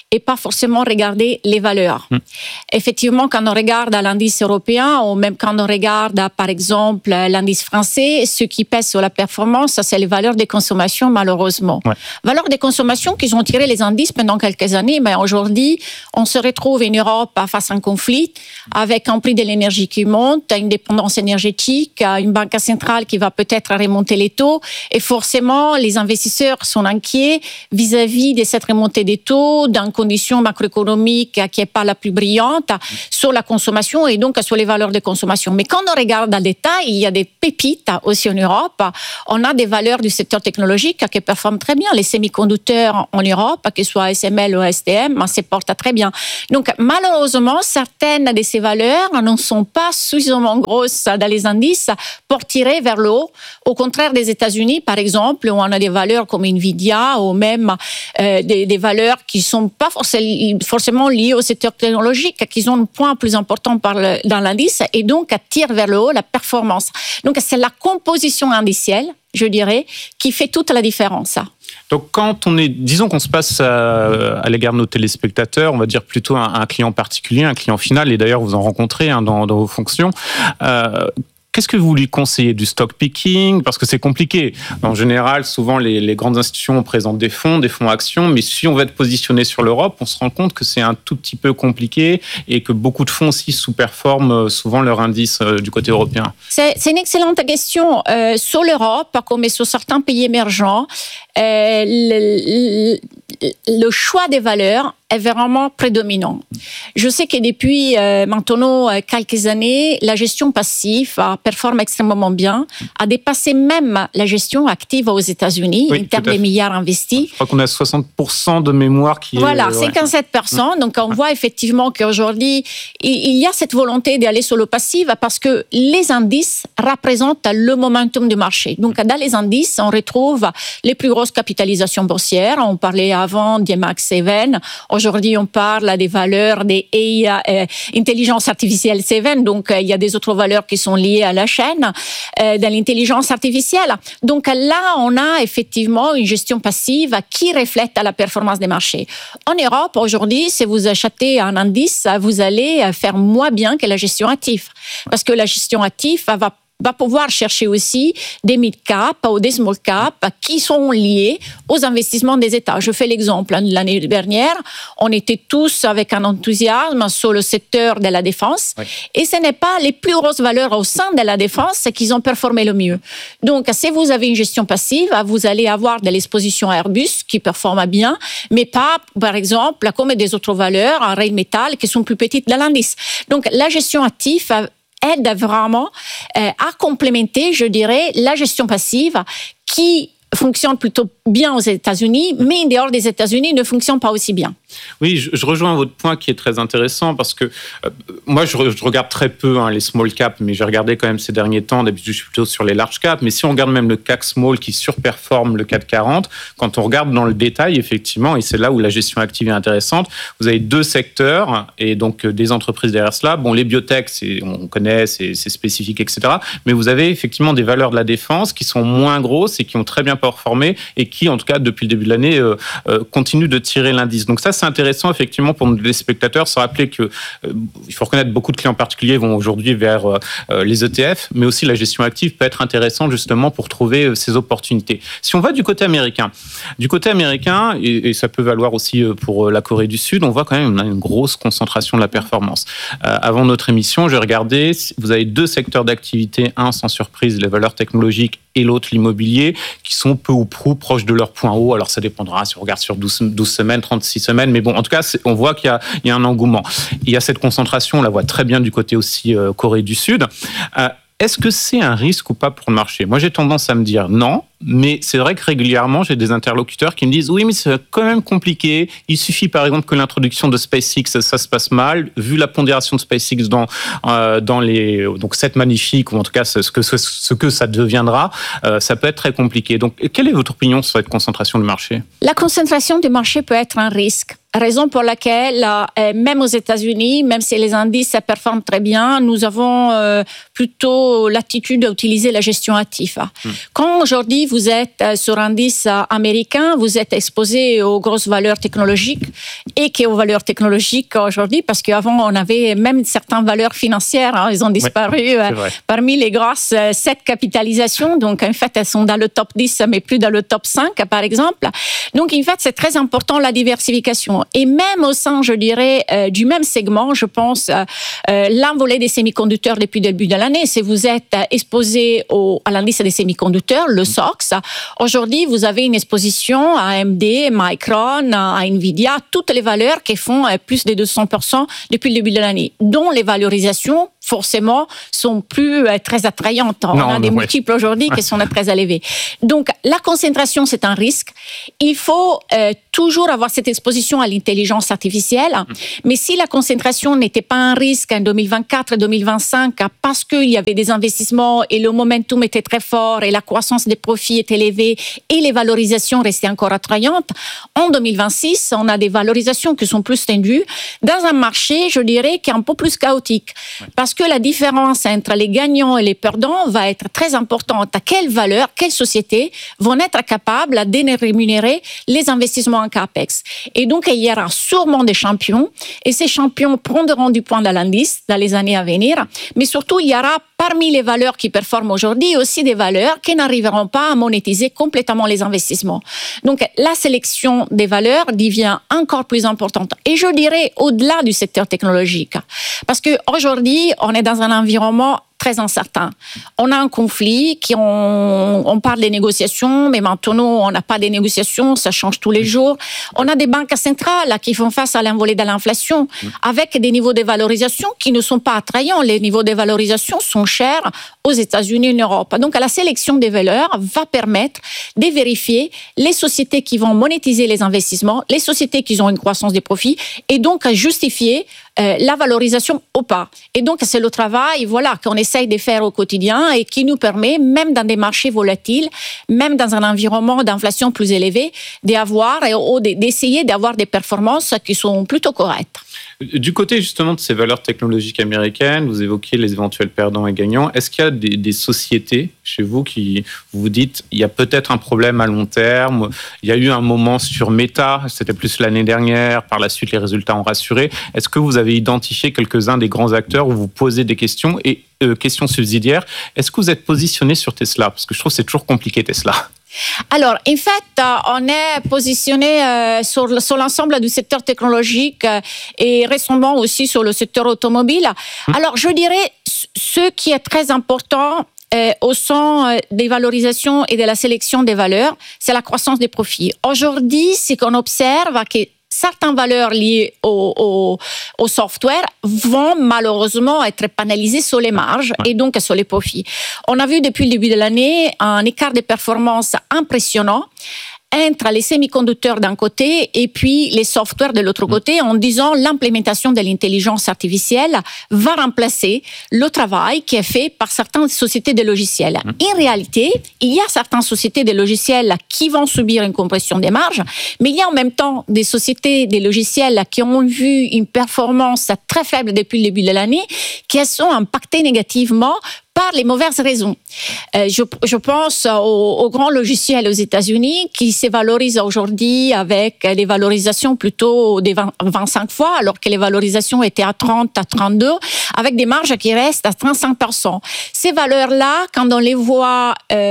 et pas forcément regarder les valeurs. Effectivement, quand on regarde l'indice européen ou même quand on regarde, par exemple, l'indice français, ce qui pèse sur la performance, c'est les valeurs des consommations, malheureusement. Valeurs des consommations qui ont tiré les indices pendant quelques années, mais aujourd'hui, on se retrouve en Europe face à un conflit avec un prix de l'énergie qui monte, une dépendance énergétique, une banque centrale qui va peut-être remonter les taux, et forcément, les investisseurs sont inquiets vis-à-vis de cette remontée des taux, d'une condition macroéconomique qui n'est pas la plus brillante sur la consommation et donc sur les valeurs de consommation. Mais quand on regarde dans le détail, il y a des pépites aussi en Europe. On a des valeurs du secteur technologique qui performent très bien. Les semi-conducteurs en Europe, que ce soit ASML ou STM, se portent très bien. Donc, malheureusement, certaines de ces valeurs ne sont pas suffisamment grosses dans les indices pour tirer vers le haut. Au contraire des États-Unis, par exemple, où on a des valeurs comme Nvidia ou même des valeurs qui ne sont pas forcément liées au secteur technologique, qui ont un point plus important dans l'indice et donc tirent vers le haut la performance. Donc, c'est la composition indicielle, je dirais, qui fait toute la différence. Donc, quand disons qu'on se passe à l'égard de nos téléspectateurs, on va dire plutôt un client particulier, un client final, et d'ailleurs vous en rencontrez dans vos fonctions. Qu'est-ce que vous lui conseillez? Du stock picking? Parce que c'est compliqué. En général, souvent, les grandes institutions présentent des fonds actions, mais si on veut être positionné sur l'Europe, on se rend compte que c'est un tout petit peu compliqué et que beaucoup de fonds aussi sous-performent souvent leur indice du côté européen. C'est une excellente question. Sur l'Europe, comme sur certains pays émergents, le choix des valeurs est vraiment prédominant. Je sais que depuis maintenant quelques années, la gestion passive performe extrêmement bien, a dépassé même la gestion active aux États-Unis en termes de milliards investis. Je crois qu'on a 60% de mémoire qui est... Voilà, 57%. Donc on voit effectivement qu'aujourd'hui, il y a cette volonté d'aller sur le passif parce que les indices représentent le momentum du marché. Donc dans les indices, on retrouve les plus grosses capitalisations boursières. On parlait avant des Max 7. Aujourd'hui, on parle des valeurs des AI, intelligence artificielle 7. Donc, il y a des autres valeurs qui sont liées à la chaîne de l'intelligence artificielle. Donc là, on a effectivement une gestion passive qui reflète la performance des marchés. En Europe, aujourd'hui, si vous achetez un indice, vous allez faire moins bien que la gestion active. Parce que la gestion active va pouvoir chercher aussi des mid-cap ou des small-cap qui sont liés aux investissements des États. Je fais l'exemple. L'année dernière, on était tous avec un enthousiasme sur le secteur de la défense. Oui. Et ce n'est pas les plus grosses valeurs au sein de la défense qui ont performé le mieux. Donc, si vous avez une gestion passive, vous allez avoir de l'exposition à Airbus qui performe bien, mais pas, par exemple, comme des autres valeurs, en Rheinmetall, qui sont plus petites dans l'indice. Donc, la gestion active aide vraiment à complémenter, je dirais, la gestion passive qui fonctionne plutôt bien aux États-Unis, mais en dehors des États-Unis ne fonctionne pas aussi bien. Oui, je rejoins votre point qui est très intéressant parce que moi, je regarde très peu les small cap, mais j'ai regardé quand même ces derniers temps. D'habitude, je suis plutôt sur les large cap. Mais si on regarde même le CAC Small qui surperforme le CAC 40, quand on regarde dans le détail, effectivement, et c'est là où la gestion active est intéressante, vous avez deux secteurs et donc des entreprises derrière cela. Bon, les biotech, on connaît, c'est spécifique, etc. Mais vous avez effectivement des valeurs de la défense qui sont moins grosses et qui ont très bien performé et qui, en tout cas, depuis le début de l'année, continuent de tirer l'indice. Donc ça, c'est intéressant, effectivement, pour les spectateurs, se rappeler que il faut reconnaître beaucoup de clients particuliers vont aujourd'hui vers les ETF, mais aussi la gestion active peut être intéressante justement pour trouver ces opportunités. Si on va du côté américain, et ça peut valoir aussi pour la Corée du Sud, on voit quand même on a une grosse concentration de la performance. Avant notre émission, j'ai regardé, vous avez deux secteurs d'activité, un sans surprise, les valeurs technologiques, et l'autre, l'immobilier, qui sont peu ou prou proches de leur point haut. Alors, ça dépendra si on regarde sur 12 semaines, 36 semaines. Mais bon, en tout cas, on voit qu'il y a un engouement. Il y a cette concentration, on la voit très bien du côté aussi Corée du Sud. Est-ce que c'est un risque ou pas pour le marché? Moi, j'ai tendance à me dire non. Mais c'est vrai que régulièrement, j'ai des interlocuteurs qui me disent « Oui, mais c'est quand même compliqué. Il suffit, par exemple, que l'introduction de SpaceX, ça se passe mal. Vu la pondération de SpaceX dans donc cette magnifique, ou en tout cas ce que ça deviendra, ça peut être très compliqué. » Donc, quelle est votre opinion sur cette concentration du marché? La concentration du marché peut être un risque. Raison pour laquelle, même aux États-Unis, même si les indices performent très bien, nous avons plutôt l'attitude d'utiliser la gestion active. Quand aujourd'hui, si vous êtes sur un indice américain, vous êtes exposé aux grosses valeurs technologiques et aux valeurs technologiques aujourd'hui, parce qu'avant, on avait même certaines valeurs financières, hein, elles ont disparu parmi les grosses 7 capitalisations. Donc, en fait, elles sont dans le top 10, mais plus dans le top 5, par exemple. Donc, en fait, c'est très important la diversification. Et même au sein, je dirais, du même segment, je pense, l'envolée des semi-conducteurs depuis le début de l'année. Si vous êtes exposé à l'indice des semi-conducteurs, le SOX, aujourd'hui, vous avez une exposition à AMD, Micron, à Nvidia, toutes les valeurs qui font plus de 200% depuis le début de l'année, dont les valorisations forcément, sont plus très attrayantes. On a des multiples aujourd'hui qui sont très élevés. Donc, la concentration, c'est un risque. Il faut toujours avoir cette exposition à l'intelligence artificielle. Mais si la concentration n'était pas un risque en 2024 et 2025, parce qu'il y avait des investissements et le momentum était très fort et la croissance des profits est élevée et les valorisations restaient encore attrayantes, en 2026, on a des valorisations qui sont plus tendues dans un marché, je dirais, qui est un peu plus chaotique. Parce que la différence entre les gagnants et les perdants va être très importante. À quelle valeur, quelles sociétés vont être capables de rémunérer les investissements en CAPEX. Et donc, il y aura sûrement des champions, et ces champions prendront du point dans l'indice dans les années à venir, mais surtout, il y aura parmi les valeurs qui performent aujourd'hui aussi des valeurs qui n'arriveront pas à monétiser complètement les investissements. Donc, la sélection des valeurs devient encore plus importante. Et je dirais au-delà du secteur technologique. Parce qu'aujourd'hui, on est dans un environnement très incertain. On a un conflit, on parle des négociations, mais maintenant, on n'a pas de négociations, ça change tous les jours. On a des banques centrales qui font face à l'envolée de l'inflation, avec des niveaux de valorisation qui ne sont pas attrayants. Les niveaux de valorisation sont chers aux États-Unis et en Europe. Donc, la sélection des valeurs va permettre de vérifier les sociétés qui vont monétiser les investissements, les sociétés qui ont une croissance des profits, et donc justifier la valorisation ou pas. Et donc, c'est le travail, qu'on essaye de faire au quotidien et qui nous permet, même dans des marchés volatiles, même dans un environnement d'inflation plus élevé, d'essayer d'avoir des performances qui sont plutôt correctes. Du côté justement de ces valeurs technologiques américaines, vous évoquiez les éventuels perdants et gagnants. Est-ce qu'il y a des sociétés chez vous qui vous dites il y a peut-être un problème à long terme? Il y a eu un moment sur Meta, c'était plus l'année dernière. Par la suite, les résultats ont rassuré. Est-ce que vous avez identifié quelques-uns des grands acteurs où vous posez des questions et questions subsidiaires? Est-ce que vous êtes positionné sur Tesla? Parce que je trouve que c'est toujours compliqué Tesla. Alors, en fait, on est positionné sur l'ensemble du secteur technologique et récemment aussi sur le secteur automobile. Alors, je dirais, ce qui est très important au sein des valorisations et de la sélection des valeurs, c'est la croissance des profits. Aujourd'hui, ce qu'on observe, c'est que certaines valeurs liées au software vont malheureusement être pénalisées sur les marges et donc sur les profits. On a vu depuis le début de l'année un écart de performance impressionnant entre les semi-conducteurs d'un côté et puis les softwares de l'autre côté, en disant l'implémentation de l'intelligence artificielle va remplacer le travail qui est fait par certaines sociétés de logiciels. En réalité, il y a certaines sociétés de logiciels qui vont subir une compression des marges, mais il y a en même temps des sociétés de logiciels qui ont vu une performance très faible depuis le début de l'année, qui sont impactées négativement par les mauvaises raisons. Je pense aux grands logiciels aux États-Unis qui se valorisent aujourd'hui avec des valorisations plutôt des 25 fois, alors que les valorisations étaient à 30, à 32, avec des marges qui restent à 35%. Ces valeurs-là, quand on les voit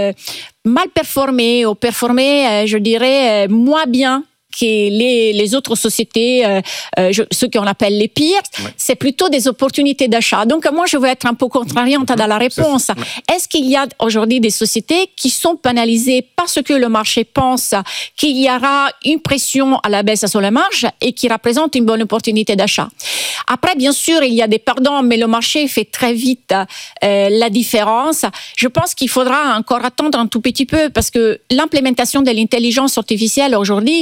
mal performer ou performer, je dirais, moins bien que les autres sociétés, ceux qu'on appelle les pires, c'est plutôt des opportunités d'achat. Donc, moi, je veux être un peu contrariante dans la réponse. Est-ce qu'il y a aujourd'hui des sociétés qui sont pénalisées parce que le marché pense qu'il y aura une pression à la baisse sur la marge et qui représente une bonne opportunité d'achat? Après, bien sûr, il y a des perdants, mais le marché fait très vite la différence. Je pense qu'il faudra encore attendre un tout petit peu parce que l'implémentation de l'intelligence artificielle aujourd'hui reste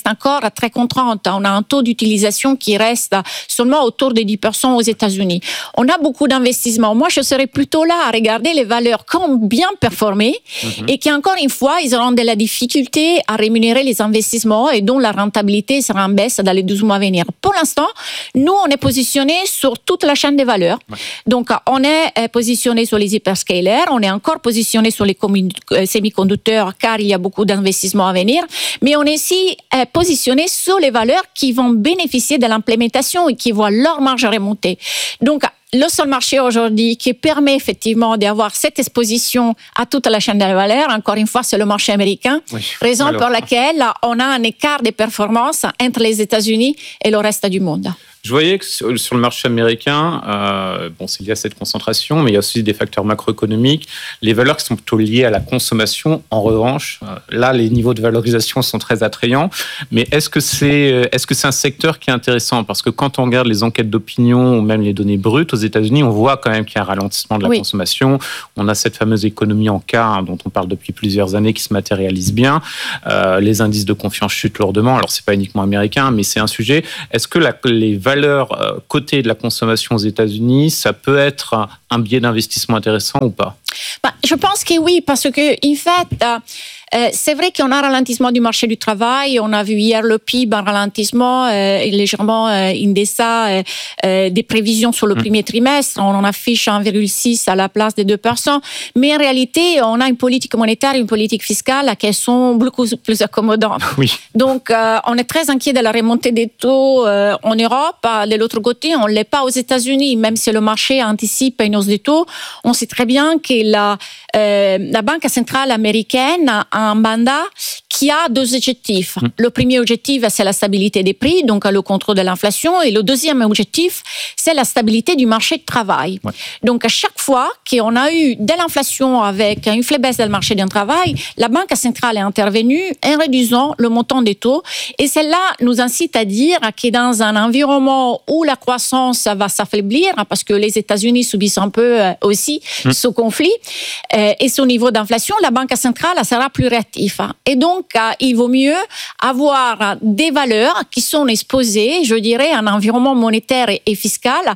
encore très contrainte. On a un taux d'utilisation qui reste seulement autour de 10% aux États-Unis. On a beaucoup d'investissements. Moi, je serais plutôt là à regarder les valeurs qui ont bien performé et qui, encore une fois, ils auront de la difficulté à rémunérer les investissements et dont la rentabilité sera en baisse dans les 12 mois à venir. Pour l'instant, nous, on est positionné sur toute la chaîne des valeurs. Donc, on est positionné sur les hyperscalers, on est encore positionné sur les semi-conducteurs car il y a beaucoup d'investissements à venir, mais on est aussi positionné sur les valeurs qui vont bénéficier de l'implémentation et qui voient leur marge remonter. Donc, le seul marché aujourd'hui qui permet effectivement d'avoir cette exposition à toute la chaîne de valeur, encore une fois, c'est le marché américain. Raison pour laquelle on a un écart de performance entre les États-Unis et le reste du monde. Je voyais que sur le marché américain, c'est lié à cette concentration, mais il y a aussi des facteurs macroéconomiques. Les valeurs qui sont plutôt liées à la consommation, en revanche, là, les niveaux de valorisation sont très attrayants. Mais est-ce que c'est un secteur qui est intéressant? Parce que quand on regarde les enquêtes d'opinion ou même les données brutes aux États-Unis, on voit quand même qu'il y a un ralentissement de la consommation. On a cette fameuse économie en K dont on parle depuis plusieurs années qui se matérialise bien. Les indices de confiance chutent lourdement. Alors, c'est pas uniquement américain, mais c'est un sujet. Est-ce que les valeurs cotées de la consommation aux États-Unis, ça peut être un biais d'investissement intéressant ou pas? Je pense que oui, parce que en fait, c'est vrai qu'on a un ralentissement du marché du travail. On a vu hier le PIB en ralentissement, légèrement en deçà des prévisions sur le premier trimestre. On en affiche 1,6 à la place des 2%. Mais en réalité, on a une politique monétaire et une politique fiscale qui sont beaucoup plus accommodantes. Oui. Donc, on est très inquiet de la remontée des taux en Europe. De l'autre côté, on ne l'est pas aux États-Unis. Même si le marché anticipe une hausse des taux, on sait très bien que la Banque centrale américaine a un mandat qui a deux objectifs. Le premier objectif, c'est la stabilité des prix, donc le contrôle de l'inflation. Et le deuxième objectif, c'est la stabilité du marché du travail. Donc, à chaque fois qu'on a eu de l'inflation avec une faiblesse du marché du travail, la Banque centrale est intervenue en réduisant le montant des taux. Et cela nous incite à dire que dans un environnement où la croissance va s'affaiblir, parce que les États-Unis subissent un peu aussi ce conflit et ce niveau d'inflation, la Banque centrale sera plus réactive. Et donc, il vaut mieux avoir des valeurs qui sont exposées, je dirais, à un environnement monétaire et fiscal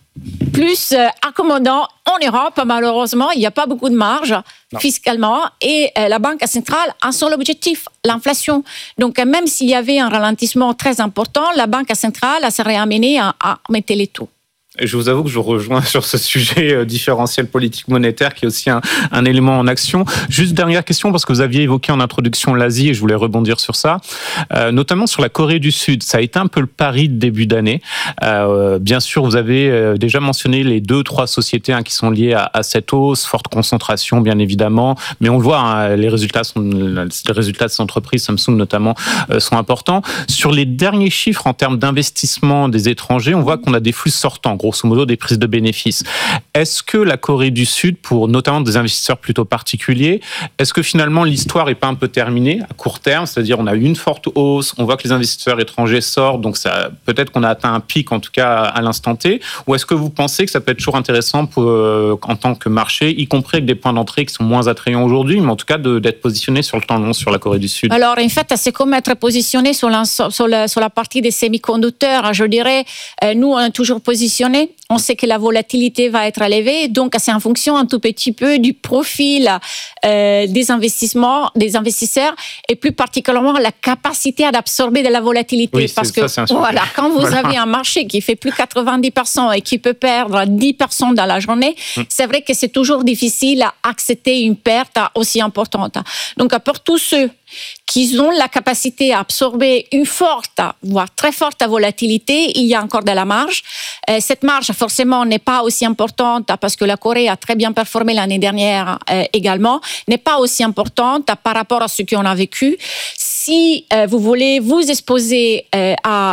plus accommodant. En Europe, malheureusement, il n'y a pas beaucoup de marge fiscalement et la Banque centrale a son objectif, l'inflation. Donc, même s'il y avait un ralentissement très important, la Banque centrale serait amenée à mettre les taux. Je vous avoue que je rejoins sur ce sujet différentiel politique monétaire qui est aussi un élément en action. Juste dernière question, parce que vous aviez évoqué en introduction l'Asie et je voulais rebondir sur ça, notamment sur la Corée du Sud. Ça a été un peu le pari de début d'année. Bien sûr, vous avez déjà mentionné les 2-3 sociétés qui sont liées à cette hausse, forte concentration bien évidemment, mais on le voit, les résultats de ces entreprises, Samsung notamment, sont importants. Sur les derniers chiffres en termes d'investissement des étrangers, on voit qu'on a des flux sortants, grosso modo des prises de bénéfices. Est-ce que la Corée du Sud, pour notamment des investisseurs plutôt particuliers, est-ce que finalement l'histoire n'est pas un peu terminée à court terme? C'est-à-dire on a eu une forte hausse, on voit que les investisseurs étrangers sortent, donc ça, peut-être qu'on a atteint un pic en tout cas à l'instant T, ou est-ce que vous pensez que ça peut être toujours intéressant en tant que marché, y compris avec des points d'entrée qui sont moins attrayants aujourd'hui, mais en tout cas d'être positionné sur le temps long sur la Corée du Sud? Alors en fait, c'est comme être positionné sur la partie des semi-conducteurs. Je dirais, nous on est toujours positionné. On sait que la volatilité va être élevée, donc c'est en fonction un tout petit peu du profil des investisseurs et plus particulièrement la capacité d'absorber de la volatilité. Oui, parce que voilà, quand vous avez un marché qui fait plus 90% et qui peut perdre 10% dans la journée, c'est vrai que c'est toujours difficile à accepter une perte aussi importante. Donc pour tous ceux qui ont la capacité à absorber une forte, voire très forte volatilité, il y a encore de la marge. Cette marge, forcément, n'est pas aussi importante parce que la Corée a très bien performé l'année dernière également, n'est pas aussi importante par rapport à ce qu'on a vécu. Si vous voulez vous exposer à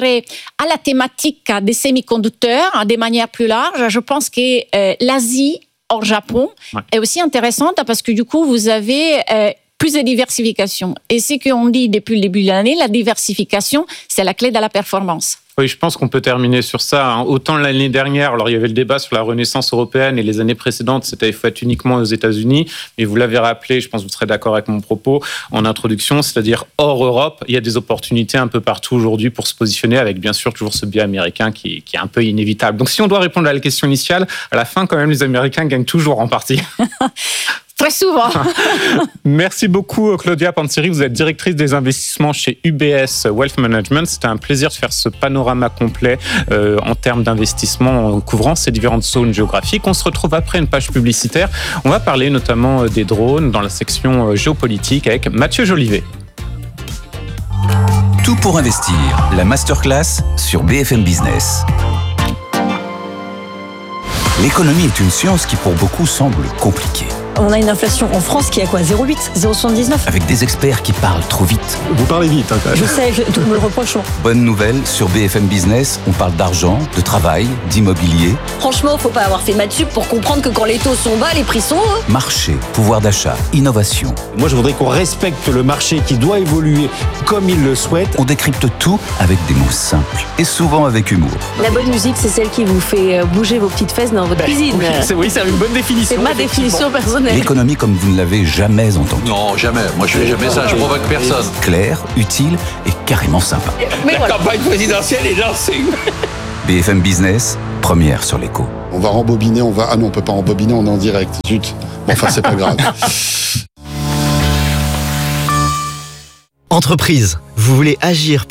la thématique des semi-conducteurs de manière plus large, je pense que l'Asie hors Japon est aussi intéressante parce que du coup, vous avez plus de diversification. Et ce qu'on dit depuis le début de l'année, la diversification, c'est la clé de la performance. Oui, je pense qu'on peut terminer sur ça. Autant l'année dernière, alors il y avait le débat sur la renaissance européenne et les années précédentes, c'était fait uniquement aux États-Unis. Mais vous l'avez rappelé, je pense que vous serez d'accord avec mon propos en introduction, c'est-à-dire hors Europe, il y a des opportunités un peu partout aujourd'hui pour se positionner avec bien sûr toujours ce biais américain qui est un peu inévitable. Donc si on doit répondre à la question initiale, à la fin quand même les Américains gagnent toujours en partie. Très souvent. Merci beaucoup Claudia Panzeri, vous êtes directrice des investissements chez UBS Wealth Management. C'était un plaisir de faire ce panorama complet en termes d'investissement couvrant ces différentes zones géographiques. On se retrouve après une page publicitaire. On va parler notamment des drones dans la section géopolitique avec Mathieu Jolivet. Tout pour investir, la masterclass sur BFM Business. L'économie est une science qui pour beaucoup semble compliquée. On a une inflation en France qui est à quoi ? 0,8 ? 0,79 ? Avec des experts qui parlent trop vite. Vous parlez vite, hein, quand même. Je sais, tout me le reproche. Bonne nouvelle, sur BFM Business, on parle d'argent, de travail, d'immobilier. Franchement, faut pas avoir fait maths sup pour comprendre que quand les taux sont bas, les prix sont hauts. Marché, pouvoir d'achat, innovation. Moi, je voudrais qu'on respecte le marché qui doit évoluer comme il le souhaite. On décrypte tout avec des mots simples et souvent avec humour. La bonne musique, c'est celle qui vous fait bouger vos petites fesses dans votre cuisine. Oui, c'est une bonne définition. C'est ma définition personnelle. L'économie comme vous ne l'avez jamais entendue. Non, jamais. Moi, je fais jamais ça. Je provoque personne. Claire, utile et carrément sympa. Mais la campagne présidentielle est lancée. BFM Business, première sur l'écho. On va rembobiner, Ah non, on peut pas rembobiner, on est en direct. Zut. Bon, enfin, c'est pas grave. Entreprise, vous voulez agir